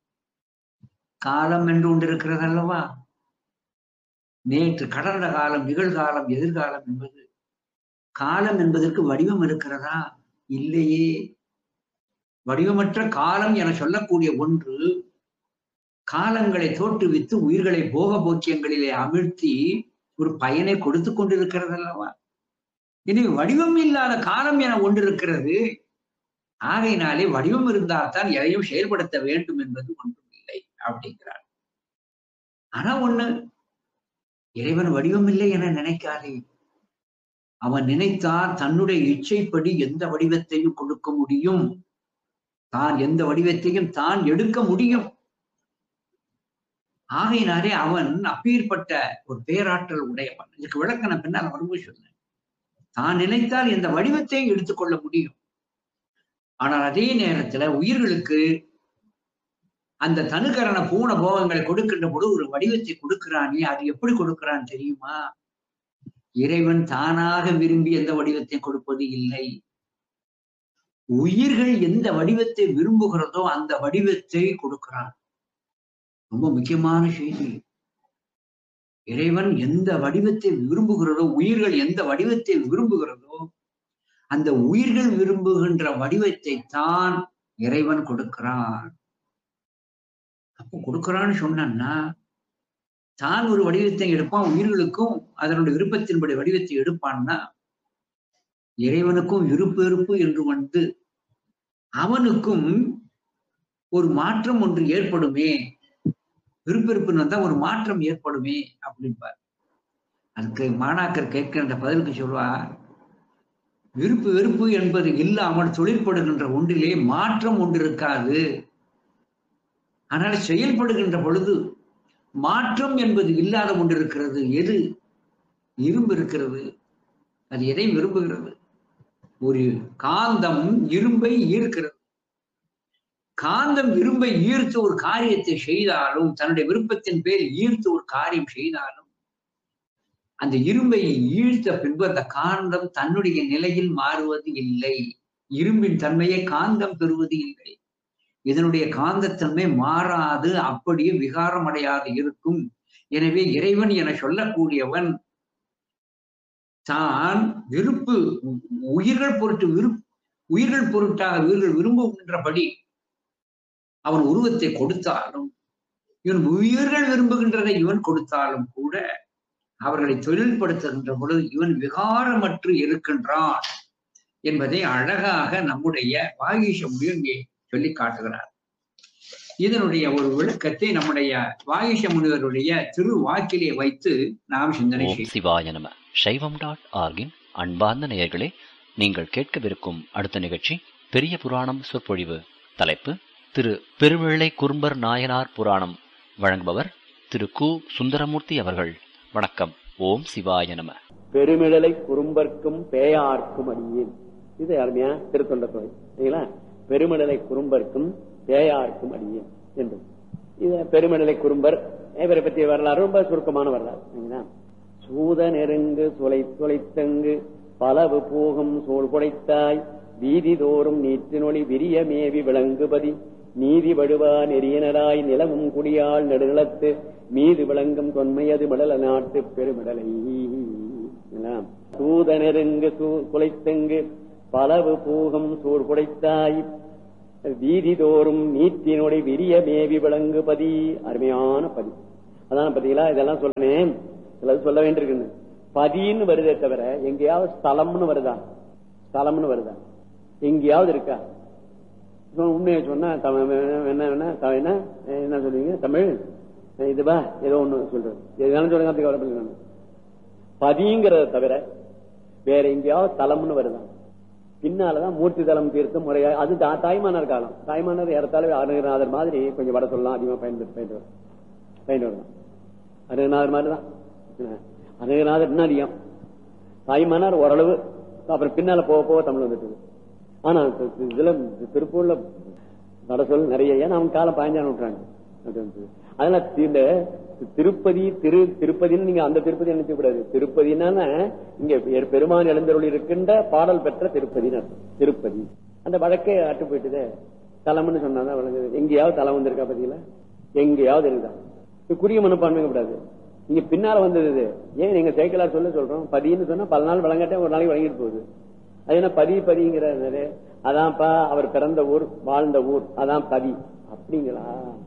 காலம் என்று ஒன்று இருக்கிறது அல்லவா? நேற்று, கடந்த காலம், நிகழ்காலம், எதிர்காலம் என்பது. காலம் என்பதற்கு வடிவம் இருக்கிறதா? இல்லையே. வடிவமற்ற காலம் என சொல்லக்கூடிய ஒன்று காலங்களை தோற்றுவித்து உயிர்களை போக போக்கியங்களிலே அமிழ்த்தி ஒரு பயனை கொடுத்து கொண்டிருக்கிறது அல்லவா? எனவே வடிவம் இல்லாத காலம் என ஒன்று இருக்கிறது. ஆகையினாலே வடிவம் இருந்தால்தான் எதையும் செயல்படுத்த வேண்டும் என்பது ஒன்றும் இல்லை அப்படிங்கிறார். ஆனா ஒண்ணு, இறைவன் வடிவம் இல்லை என நினைக்காதே. அவன் நினைத்தால் தன்னுடைய இச்சைப்படி எந்த வடிவத்தையும் கொடுக்க முடியும். தான் எந்த வடிவத்தையும் தான் எடுக்க முடியும். ஆகையினாலே அவன் அப்பேற்பட்ட ஒரு பேராற்றல் உடையவன். இதுக்கு விளக்க நான் பின்னால் வரும்போது சொன்னேன். தான் நினைத்தால் எந்த வடிவத்தையும் எடுத்துக்கொள்ள முடியும். ஆனால் அதே நேரத்துல உயிர்களுக்கு அந்த தனுக்கரண பூண போகங்களை கொடுக்கின்ற பொழுது ஒரு வடிவத்தை கொடுக்கிறானே, அது எப்படி கொடுக்கிறான் தெரியுமா? இறைவன் தானாக விரும்பி எந்த வடிவத்தை கொடுப்பது இல்லை. உயிர்கள் எந்த வடிவத்தை விரும்புகிறதோ அந்த வடிவத்தை கொடுக்கிறான். ரொம்ப முக்கியமான செய்தி. இறைவன் எந்த வடிவத்தை விரும்புகிறதோ, உயிர்கள் எந்த வடிவத்தை விரும்புகிறதோ அந்த உயிர்கள் விரும்புகின்ற வடிவத்தை தான் இறைவன் கொடுக்கிறான். அப்போ கொடுக்கிறான்னு சொன்னா தான் ஒரு வடிவத்தை எடுப்பான், உயிர்களுக்கும் அதனுடைய விருப்பத்தின்படி வடிவத்தை எடுப்பான்னா இறைவனுக்கும் விருப்பு என்று வந்து அவனுக்கும் ஒரு மாற்றம் ஒன்று ஏற்படுமே. விருப்பெருப்புன்னு வந்தா ஒரு மாற்றம் ஏற்படுமே அப்படின்பார். அதுக்கு மாணாக்கர் கேட்கின்ற பதிலுக்கு சொல்வார், விருப்பு வெறுப்பு என்பது இல்லாமல் தொழிற்படுகின்ற ஒன்றிலே மாற்றம் ஒன்று இருக்காது. ஆனால் செயல்படுகின்ற பொழுது மாற்றம் என்பது இல்லாத ஒன்று இருக்கிறது. எது? இரும்பு இருக்கிறது. அது எதை விரும்புகிறது? ஒரு காந்தம் இரும்பை ஈர்க்கிறது. காந்தம் இரும்பை ஈர்த்து ஒரு காரியத்தை செய்தாலும், தன்னுடைய விருப்பத்தின் பேர் ஈர்த்து ஒரு காரியம் செய்தாலும், அந்த இரும்பை ஈர்த்த பின்பு அந்த காந்தம் தன்னுடைய நிலையில் மாறுவது இல்லை. இரும்பின் தன்மையை காந்தம் பெறுவது இல்லை. இதனுடைய காந்தத்தன்மை மாறாது, அப்படியே விகாரமடையாது இருக்கும். எனவே இறைவன் என சொல்லக்கூடியவன் தான் உயிர்கள் பொருட்டாக உயிர்கள் விரும்புகின்றபடி அவன் உருவத்தை கொடுத்தாலும், இவன் உயிர்கள் விரும்புகின்றதை இவன் கொடுத்தாலும் கூட அவர்களை தொழில்படுத்துகின்ற பொழுது இவன் விகாரமற்று இருக்கின்றான் என்பதை அழகாக நம்முடைய வாகீஷ முனிவர் சொல்லி காட்டுகிறார். இதனுடைய ஒரு விளக்கத்தை நம்முடைய வாகீஷ முனிவருடைய திருவாக்கிலே வைத்து நாம் சிந்தனை செய்வோம். சிவாய நம. சைவம்.org-இன் அன்பார்ந்த நேயர்களே, நீங்கள் கேட்கவிருக்கும் அடுத்த நிகழ்ச்சி பெரிய புராணம் சொற்பொழிவு. தலைப்பு திரு பெருமிழலை குறும்பர் நாயனார் புராணம். வழங்குபவர் திரு கு. சுந்தரமூர்த்தி அவர்கள். வணக்கம். ஓம் சிவாய நம. பெருமிழலை குறும்பர்க்கும் பேயார்க்கும் அடியேன். இது அருமையா திருத்தொண்ட தொகை சரிங்களா? பெருமிழலை குறும்பர்க்கும் பேயார்க்கும் அடியேன் என்று. இது பெருமிழலை குறும்பர் இவரை பற்றிய வரலாறு ரொம்ப சுருக்கமான வரலாறு சரிங்களா? சூத நெருங்கு துளைத்தங்கு பலவு போகும் சோழ் குடைத்தாய் வீதி தோறும் நீற்றினொளி விரிய மேவி விளங்குபதி நீதி வடுவா நெறியனராய் நிலவும் குடியால் நெடுநிலத்து மீது விளங்கும் தொன்மையது மிடல நாட்டு பெருமிடலை. சூத நெருங்கு குலைத்தங்கு பலவு பூகம் சூழ் குடைத்தாய் வீதி தோறும் நீற்றினொளி விரிய மேவி விளங்குபதி. அருமையான பதி. அதான் பாத்தீங்களா, இதெல்லாம் சொல்றேன், சிலது சொல்ல வேண்டியிருக்கு. பதின்னு வருதே தவிர எங்கேயாவது ஸ்தலம்னு வருதா? ஸ்தலம்னு வருதா? எங்கேயாவது இருக்கா? உண்மையை சொன்னா என்ன சொல்லுவீங்க? தமிழ் இதுவா ஏதோ ஒண்ணு சொல்றது. எதுனாலும் சொல்லுங்க. பதிங்கிறத தவிர வேற எங்கேயாவது தலம்னு வருதான்? பின்னாலதான் மூர்த்தி தலம் தீர்த்த முறையா. அது தாய்மானர் காலம். தாய்மானர் ஏறத்தாலும் அருகநாதர் மாதிரி கொஞ்சம் வட சொல்லலாம் அதிகமா பயன்படுத்த வரலாம். அருகநாதர் மாதிரிதான். அருகநாதர் இன்னும் அதிகம். தாய்மானார் ஓரளவு. அப்புறம் பின்னால போக போக தமிழ் வந்துட்டு. ஆனா இதுல திருப்பூர்ல வட சொல் நிறைய. ஏன்னா அவங்க காலம் 15 நூற்றாண்டு. அதனால இந்த திருப்பதி திருப்பதின்னு நீங்க அந்த திருப்பதி நினைக்க கூடாது. திருப்பதினா இங்க பெருமான் எழுந்தருளி இருக்கின்ற பாடல் பெற்ற திருப்பதினு அர்த்தம். திருப்பதி அந்த வழக்கே அட்டு போயிட்டுதே. தலம்னு சொன்னாதான் வழங்குது. எங்கேயாவது தலம் வந்திருக்கா பாத்தீங்களா? எங்கேயாவது இருக்குதா? குறிய மனப்பான்மை கூடாது. இங்க பின்னால வந்தது. ஏன் நீங்க சேக்கலார் சொல்றோம் பதின்னு சொன்னா பல நாள் வழங்கட்டே ஒரு நாளைக்கு வழங்கிட்டு போகுது. அது என்ன பதிங்கிறாரு? அதான்ப்பா அவர் பிறந்த ஊர் வாழ்ந்த ஊர், அதான் பதி. அப்படிங்களா?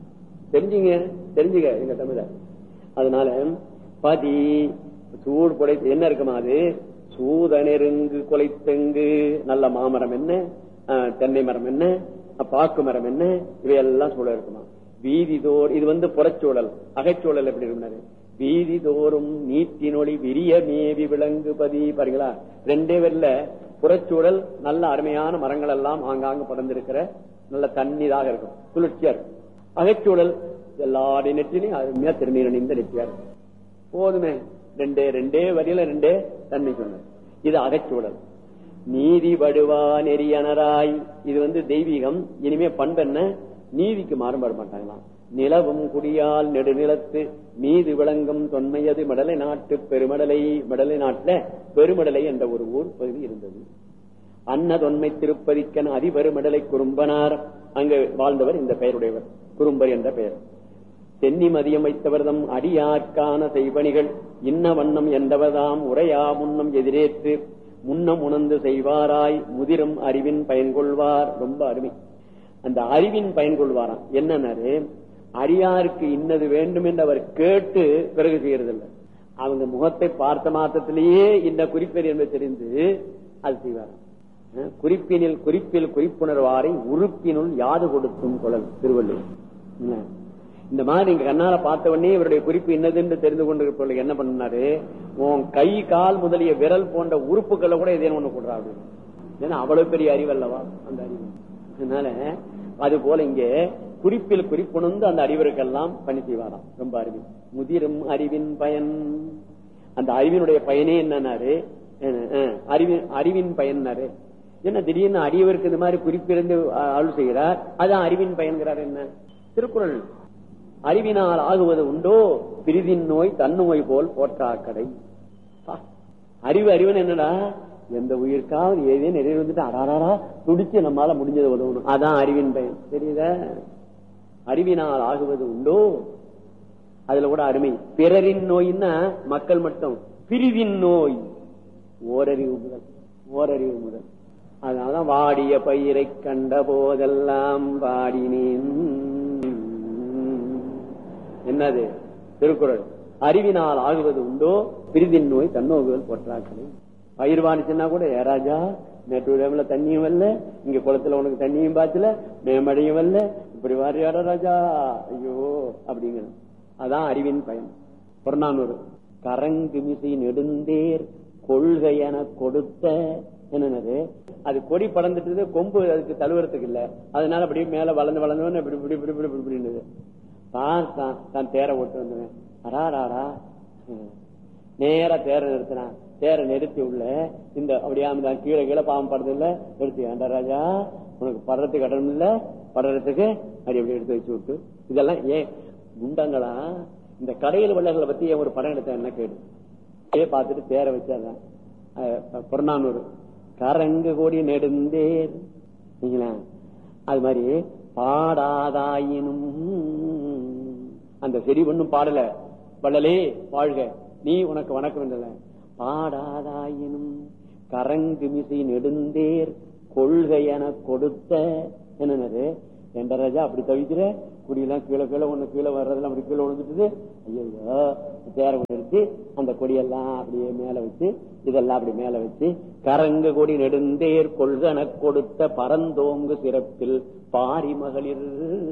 தெரிஞ்சுங்க எங்க தமிழ. அதனால பதி சூடு கொடை என்ன இருக்குமா? அது சூத நெருங்கு கொலைத்தெங்கு. நல்ல மாமரம் என்ன, தென்னை மரம் என்ன, பாக்கு மரம் என்ன, இவையெல்லாம் சூழல் இருக்குமா? வீதி தோறும் இது புறச்சூழல். அகைச்சூழல் எப்படி இருக்குனாரு? வீதி தோறும் நீட்டினொளி விரிய மேவி விளங்குபதி. பாருங்களா, ரெண்டே வரல. புறச்சூழல் நல்ல அருமையான மரங்கள் எல்லாம் ஆங்காங்கு படர்ந்திருக்கிற நல்ல தண்ணீராக இருக்கும், குளிர்ச்சியா இருக்கும். அகைச்சூழல் எல்லாருடைய நெற்றிலையும் அருமையா திருநீர் அணிந்த நெற்றியா இருக்கும். போதுமே, ரெண்டே வரியில ரெண்டே தன்மை சொன்ன. இது அகைச்சூழல். நீதி வடுவா நெறியனராய். இது தெய்வீகம். இனிமே பண்பென்ன? நீதிக்கு மாறுபாடு மாட்டாங்களாம். நிலவும் குடியால் நெடுநிலத்து மீது விளங்கும் தொன்மையது மிடலை நாட்டு பெருமடலை. மிடலை நாட்டுல பெருமடலை என்ற ஒரு ஊர் பகுதி இருந்தது. அன்ன தொன்மை திருப்பதிக்கன் அதிபெருமடலை குறும்பனார். அங்கு வாழ்ந்தவர் இந்த பெயருடையவர், குறும்பர் என்ற பெயர். தென்னி மதியம் வைத்தவர்தம் அடியாற்கான செய்வணிகள் இன்ன வண்ணம் என்றவர்தாம் உரையா முன்னம் எதிரேற்று முன்னம் உணர்ந்து செய்வாராய் முதிரும் அறிவின் பயன்கொள்வார். ரொம்ப அருமை. அந்த அறிவின் பயன்கொள்வாராம். என்னன்னாரு, அடியாருக்கு இன்னது வேண்டும் என்று அவர் கேட்டு பிறகு செய்யறதில்லை. அவங்க முகத்தை பார்த்த மாத்திரத்திலேயே இந்த குறிப்பேர் என்பது தெரிந்து அது செய்வாராம். குறிப்பில் குறிப்புணர்வாரை உறுப்பினுள் யாது கொடுத்தும் குழல். திருவள்ளுவர் இந்த மாதிரி நீங்க கண்ணால பார்த்த உடனே இவருடைய குறிப்பு என்னதுன்னு தெரிந்து கொண்டிருப்பவர்களுக்கு என்ன பண்ணாரு, உன் கை கால் முதலிய விரல் போன்ற உறுப்புகளை கூட இதே ஒண்ணு கொடுறாரு. ஏன்னா அவ்வளவு பெரிய அறிவு அல்லவா அந்த அறிவு. அதனால அது போல இங்கே குறிப்பில் குறிப்புணர்ந்து அந்த அறிவருக்கெல்லாம் பணி செய்வாராம். ரொம்ப அறிவு. முதிரும் அறிவின் பயன். அந்த அறிவினுடைய பயனே என்னன்னாரு, அறிவின் பயன்னாரு என்ன திடீர்னு அடியவருக்கு இந்த மாதிரி குறிப்பிருந்து அருள் செய்கிறார், அதான் அறிவின் பயன்கிறார். என்ன திருக்குறள்? அறிவினால் ஆகுவது உண்டோ பிரிதின் நோய் தன்நோய் போல் போற்றாக்கடை. அறிவு அறிவன் என்னடா, எந்த உயிருக்காவது ஏதே நிறைய வந்துட்டு அடாரா துடிச்சு நம்மளால முடிஞ்சதை உதவணும், அதான் அறிவின் பயன். தெரியுதா? அறிவினால் ஆகுவது உண்டோ, அதுல கூட அருமை. பிறரின் நோய்னா மக்கள் மட்டும், பிரிவின் நோய் ஓரறிவு முதல், ஓரறிவு முதல். அதனாலதான் வாடிய பயிரை கண்ட போதெல்லாம் வாடினேன். என்னது திருக்குறள்? அறிவினால் ஆகுவது உண்டோ பிரிதின் நோய் தன்னோகுதல் போற்றாக்களை. பயிர் வாணிச்சுன்னா கூட, ஏராஜா நேற்று டேம்ல தண்ணியும் வரல, இங்க குளத்துல உனக்கு தண்ணியும் பாய்ச்சல, மேமடையும் வரல, இப்படி வாரியாட ராஜா, ஐயோ அப்படிங்கிற. அதான் அறிவின் பயன். புறநானூறு. கரங்கு மிசை நெடுந்தேர் கொள்கை என கொடுத்த, என்னது அது கொடி படந்துட்டு கொம்பு அதுக்கு தழுவுறதுக்கு இல்ல, அதனால அப்படியே மேல வளர்ந்து வளர்ந்து இப்படி இப்படி இப்படி இப்படி இப்படி இப்படின்னு பார்த்தான். தான் தேரை ஓட்டு வந்துவேன், அடாடாடா நேரா தேரை நிறுத்தினான். தேரை நிறுத்தி உள்ள இந்த அப்படியா கீழே கீழே பாவம் படுறது இல்ல, நிறுத்தி வேண்டா ராஜா உனக்கு படுறதுக்கு இடம் இல்ல, படுறதுக்கு அப்படி அப்படி எடுத்து வச்சு விட்டு. இதெல்லாம் ஏன் குண்டங்களா? இந்த கடையில் வள்ளல்களை பத்தி ஒரு படம் எடுத்த என்ன கேடு பார்த்துட்டு தேரை வச்சாதான். புறநானூறு. கரங்கு கோடி நெடுந்தேர், அது மாதிரி பாடாதாயினும், அந்த செடி ஒண்ணும் பாடல, வள்ளலே வாழ்க நீ உனக்கு வணக்கம் என்றல, பாடாதாயினும் கரங்கு மிசை நெடுந்தேர் கொள்கை என கொடுத்த, என்னது என்ற ராஜா அப்படி தவிக்கிற குடியெல்லாம் கீழே கீழே ஒண்ணு கீழே வர்றதெல்லாம் அப்படி கீழே விழுந்துட்டு, ஐயோ தேர கொண்டு எடுத்து அந்த கொடியெல்லாம் அப்படியே மேல வச்சு, இதெல்லாம் அப்படி மேல வச்சு, கரங்கு கொடி நெடுந்தேர் கொள்கன கொடுத்த பரந்தோங்கு சிறப்பில் பாரி மகளிர்.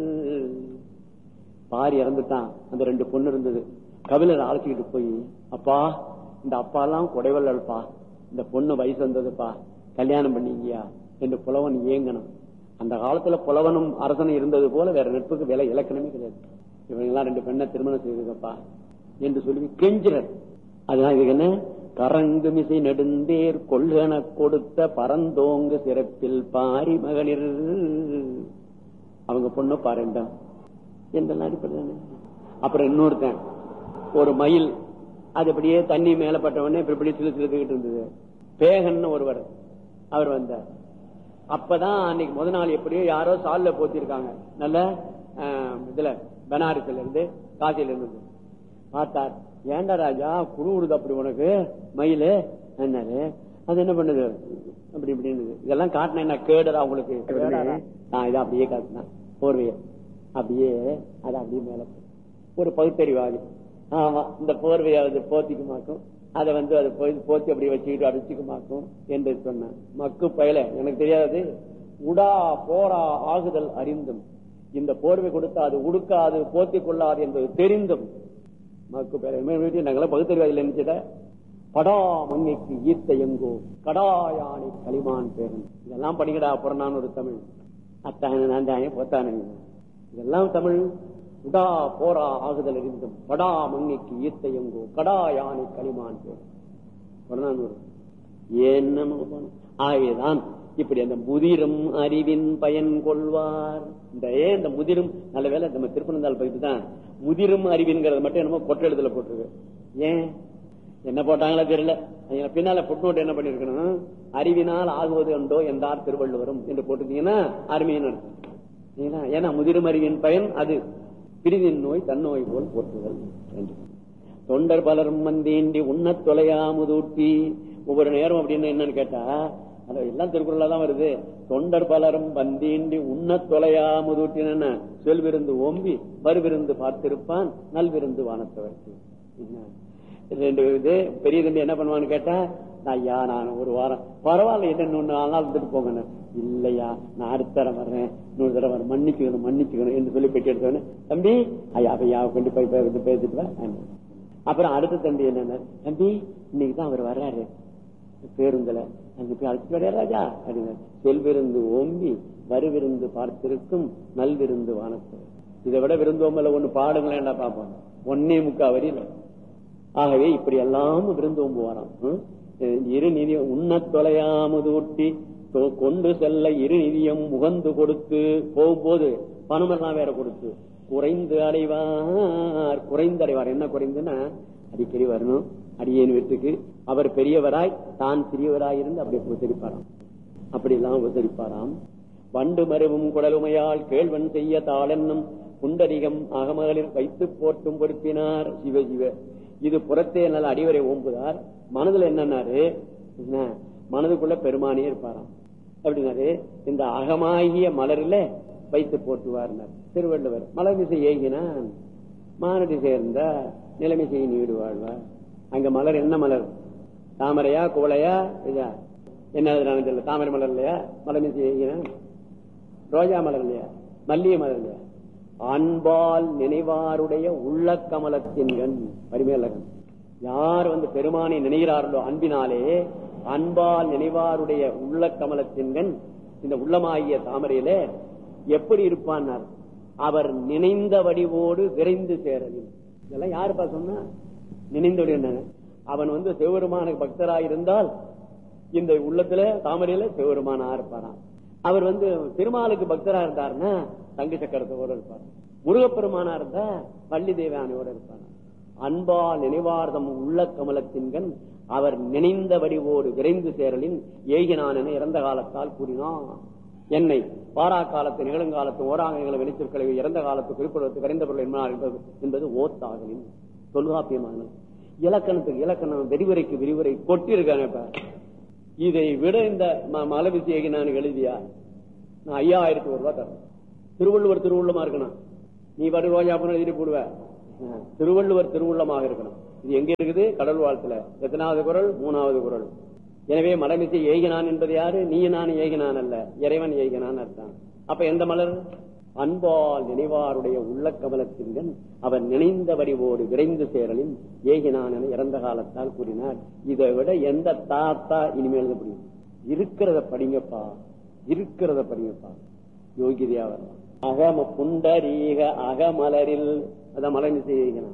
பாரி இறந்துட்டான், அந்த 2 பொண்ணு இருந்தது. கபிலர் அழைச்சிக்கிட்டு போய், அப்பா இந்த அப்பா எல்லாம் கொடைவல்லப்பா, இந்த பொண்ணு வயசு வந்ததுப்பா, கல்யாணம் பண்ணீங்கயா என்று புலவன் ஏங்கணும். அந்த காலத்துல புலவனும் அரசனும் இருந்தது போல வேற நட்புக்கு விலை இலக்கணமே கிடையாது. இவங்கெல்லாம் 2 பெண்ணை திருமணம் செய்திருக்கப்பா என்று சொல்லி கெஞ்சினர். அதனால இதுக்கு என்ன, கரங்கு மிசை நெடுந்தேர் கொள்கன கொடுத்த பரந்தோங்கு சிறப்பில் பாரி மகளிர். அவங்க பொண்ணு பாருண்டான் என்றெல்லாம் அடிப்படை. அப்புறம் இன்னொருத்தன், ஒரு மயில், அது அப்படியே தண்ணி மேலப்பட்டவனே இப்படி சிலு சிலுத்துக்கிட்டு இருந்தது. பேகன்னு ஒருவர், அவர் வந்தார். அப்பதான் அன்னைக்கு முத நாள் எப்படியோ யாரோ சால்ல போத்திருக்காங்க, நல்ல இதுல பனாரஸ்ல இருந்து காசியில இருந்து. பார்த்தார், ஏண்டா ராஜா குழுவுடுது அப்படி உனக்கு மயிலு என்னாரு, அது என்ன பண்ணுது அப்படி இப்படின்னு. இதெல்லாம் காட்டின என்ன கேடுறா உங்களுக்கு? இதை அப்படியே காட்டினான் போர்வைய, அப்படியே அது அப்படியே மேல ஒரு பகுத்தறிவாதி. ஆமா, இந்த போர்வையாவது போத்திக்குமாக்கும், அதை அதை போத்தி அப்படி வச்சுக்கிட்டு அடிச்சுக்குமாக்கும் என்று சொன்ன மக்கு பயல. எனக்கு தெரியாது, உடா போரா ஆகுதல் அறிந்தும், இந்த போர்வை கொடுத்தா அது உடுக்காது போத்தி கொள்ளாது என்பது தெரிந்தும் மக்கு பயல. நாங்களாம் பகுத்தறிவாதியில் நினைச்சிட்ட, படா மங்கைக்கு ஈர்த்த எங்கோ கடாயானை களிமான் பேரன். இதெல்லாம் படிக்கடா புறநானூறு தமிழ். அத்தான நான்தானே போத்தானே, இதெல்லாம் தமிழ். உடா போரா ஆகுதல் அறிந்தும் படா மங்கைக்கு ஈர்த்த எங்கோ கடா யானை களிமான் பேர். என்ன ஆகவேதான் இப்படி அந்த முதிரும் அறிவின் பயன் கொள்வார். இந்த முதிரும், நல்ல வேலை நம்ம திருப்பனந்தாள் பகுதி தான் முதிரும் அறிவின்கிறது மட்டும் என்னமோ கொட்டெழுத்துல போட்டிருக்கு. ஏன் என்ன போட்டாங்களா தெரியல. பின்னால புட்நோட்டு என்ன பண்ணிருக்கணும், அறிவினால் ஆகுவது உண்டோ என்றார் திருவள்ளுவரும் என்று போட்டிருந்தீங்கன்னா அருமையான அர்த்தம். ஏன்னா முதிரும் அறிவின் பயன் அது பிரிதின் நோய் தன்னோய் போல் போற்றுதல் என்று. தொண்டர் பலரும் வந்தீண்டி உண்ணத் தொலையாமுதூட்டி. ஒவ்வொரு நேரம் அப்படின்னு என்னன்னு கேட்டா, எல்லாம் திருக்குறளா தான் வருது. தொண்டர் பலரும் வந்தீண்டி உண்ணத் தொலையாமுதூட்டின செல்விருந்து ஓம்பி வருவிருந்து பார்த்திருப்பான் நல்விருந்து வானத்தவர்க்கு. 2 இது பெரிய தம்பி என்ன பண்ணுவான்னு கேட்டா, ஐயா நான் ஒரு வாரம் பரவாயில்ல, என்ன 4 நாள் இருந்துட்டு போங்க. இல்லையா நான் அடுத்த தரம் வர்றேன், இன்னொரு தடவை வர மன்னிச்சுக்கணும் மன்னிச்சுக்கணும் என்று சொல்லி பெட்டி எடுத்தவன, தம்பி ஐயா ஐயா கொண்டு போய் பேசிட்டு. அப்புறம் அடுத்த தம்பி என்ன, தம்பி இன்னைக்குதான் அவர் வர்றாரு பேருந்துல, அங்க போய் அழைச்சிட்டு வரையா ராஜா அப்படின்னு. செல்விருந்து ஓம்பி வருவிருந்து பார்த்திருக்கும் நல்விருந்து வானத்தவர். இதை விட விருந்தோம்பல ஒண்ணு பாடுங்களேன்டா பாப்போம், 1.25 வரியில. ஆகவே இப்படி எல்லாம் விருந்தோம்பு வரோம். இரு நிதி உண்ணத் தொலையாமுது ஊட்டி கொண்டு செல்ல இரு நிதியம் முகந்து கொடுத்து போகும்போது பணமெல்லாம் வேற கொடுத்து குறைந்து அடைவார். என்ன குறைந்துன்னா அடிக்கடி வரணும் அடியேன் வீட்டுக்கு. அவர் பெரியவராய் தான் சிறியவராய் இருந்து அப்படி உபசரிப்பாராம். அப்படி எல்லாம் உபசரிப்பாராம். வண்டு மருவும் குடலுமையால் கேள்வன் செய்ய தாளென்னும் புண்டரிகம் அகமகளில் வைத்து போட்டும் பொறுப்பினார். சிவ சிவ. இது புறத்தே நல்ல அடிவரை ஓம்புதார். மனதுல என்னன்னாரு, மனதுக்குள்ள பெருமானே இருப்பாராம். அப்படின்னாரு இந்த அகமாகிய மலரில வைத்து போட்டுவார்னார் திருவள்ளுவர். மலர் திசை ஏகினான் மானடி சேர்ந்த நிலைமிசை நீடு வாழ்வார். அங்க மலர் என்ன மலர்? தாமரையா குவளையா இதா என்ன தெரியல. தாமரை மலர் இல்லையா? மலமிசை ஏகினான். ரோஜா மலர் இல்லையா? மல்லிகை மலர் இல்லையா? அன்பால் நினைவாருடைய உள்ள கமலத்தின்கண். பரிமேலகன் யார் பெருமானை நினைகிறார்களோ அன்பினாலே அன்பால் நினைவாருடைய உள்ள கமலத்தின்கண் இந்த உள்ளமாகிய தாமரையில எப்படி இருப்பான்? அவர் நினைந்த வடிவோடு விரைந்து சேரலில். இதெல்லாம் யாருப்பா சொன்னா? நினைந்த வடி என்ன? அவன் சிவபெருமானுக்கு பக்தராக இருந்தால் இந்த உள்ளத்துல தாமரையில சிவபெருமானா இருப்பாராம். அவர் திருமாலுக்கு பக்தரா இருந்தாருன்னா தங்க சக்கரத்தோட இருப்பார். முருகப்பெருமானா இருந்தா வள்ளி தேவயானையோட இருப்பார். அன்பால் நினைவார்தம் உள்ள கமலத்தின்கண் அவர் நினைந்த வடிவோடு விரைந்து சேரலின் ஏகினான் என இறந்த காலத்தால் கூறினான். என்னை பாரா காலத்து நிகழுங்காலத்து ஓராங்கங்களை வெளிச்சொற்களை இறந்த காலத்து குறிப்பிடுவது கரைந்த பொருள் என்பது ஓத்தாகலின் தொல்காப்பியமான இலக்கணத்துக்கு இலக்கணம் விரிவுரைக்கு விரிவுரை கொட்டி இருக்காங்க. இதை விட இந்த மலவிசி ஏகினான் எழுதியா நான் 5000 ரூபாய் தரேன். திருவள்ளுவர் திருவுள்ளமா இருக்கணும். நீ வரு ரோஜாப்புன்னு எழுதி போடுவ. திருவள்ளுவர் திருவுள்ளமாக இருக்கணும். இது எங்க இருக்குது? கடல் வாழ்த்துல. எத்தனாவது குறள்? 3வது குறள். எனவே மலமிசை ஏகினான் என்பது யாரு? நீ நான் ஏகினான் அல்ல, இறைவன் ஏகினான் அர்த்தம். அப்ப எந்த மலர்? அன்பால் நினைவாருடைய உள்ள கமலத்தின்கண் அவர் நினைந்த வடிவோடு விரைந்து சேரலின் ஏகினான் என இறந்த காலத்தால் கூறினார். இதை விட எந்த தாத்தா இனிமேல் எழுத முடியும்? இருக்கிறத படிங்கப்பா, இருக்கிறத படிங்கப்பா. யோகிதையா வரலாம். அகம புண்டரீக அகமலரில் அதான் மலமிசை ஏகினான்.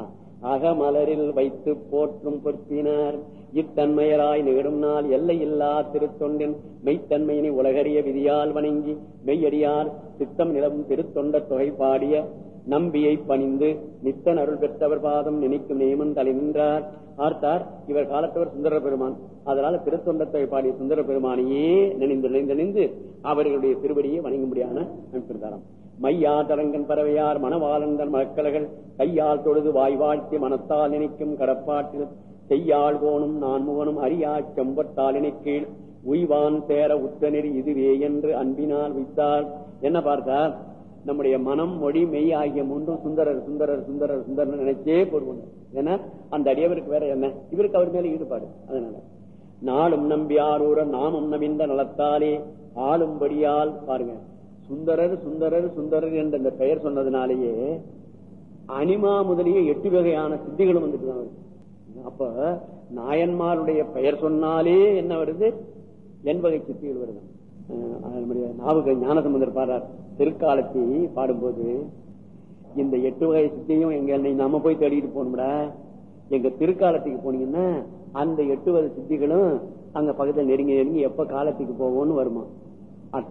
அகமலரில் வைத்து போற்றும் பொற்பினார். இத்தன்மையராய் நிகழும் நாள் எல்லையில்லா திருத்தொண்டின் மெய்த்தன்மையினை உலகறிய விதியால் வணங்கி மெய்யடியார் சித்தம் நிலவும் திருத்தொண்ட தொகை பாடிய நம்பியை பணிந்து நித்தன் அருள் பெற்றவர் பாதம் நினைக்கும் நியமன் தலை நின்றார். பார்த்தார் இவர் காலத்தவர் சுந்தர பெருமான். அதனால திருத்தொண்ட தொகை பாடிய சுந்தர பெருமானையே நினைந்து அவர்களுடைய திருவடியை வணங்கும்படியான அமைப்பிருந்தாராம். மையாதரங்கன் பறவையார் மணவாளந்தன் மக்கள்கள் கையால் தொழுது வாய்வாழ்த்தி மனத்தால் நினைக்கும் கடப்பாட்டில் செய்யாள் கோணும் நான் முகனும் அறியா செம்பட்டால் கீழ் உய்வான் சேர உத்தநெறி இதுவே என்று அன்பினால் வைத்தார். என்ன பார்த்தார்? நம்முடைய மனம் மொழி மெய் ஆகிய மூன்றும் சுந்தரர் சுந்தரர் சுந்தரர் சுந்தரர் நினைச்சே போடுவோம். ஏன்னா அந்த அடியவருக்கு வேற என்ன, இவருக்கு அவர் மேல ஈடுபாடு. அதனால நாளும் நம்பி ஆரூர நாமும் நவிந்த நலத்தாலே ஆளும்படியால் பாருங்க. சுந்தரர் சுந்தரர் சுந்தரர் என்ற இந்த பெயர் சொன்னதுனாலேயே அனிமா முதலிய 8 வகையான சித்திகளும் வந்துட்டு. அப்ப நாயன்மாருடைய பெயர் சொன்னாலே என்ன வருது? 8 வகை சித்திகள் வருது. நாவுக ஞானசம்பந்தர் பாடுறார் திருக்காலத்தை பாடும்போது, இந்த 8 வகை சித்தியும் எங்க நம்ம போய் தேடிட்டு போகணும்டா. எங்க திருக்காலத்துக்கு போனீங்கன்னா அந்த 8 வகை சித்திகளும் அங்க பக்கத்துல நெருங்கி நெருங்கி எப்ப காலத்துக்கு போவோம்னு வருமா.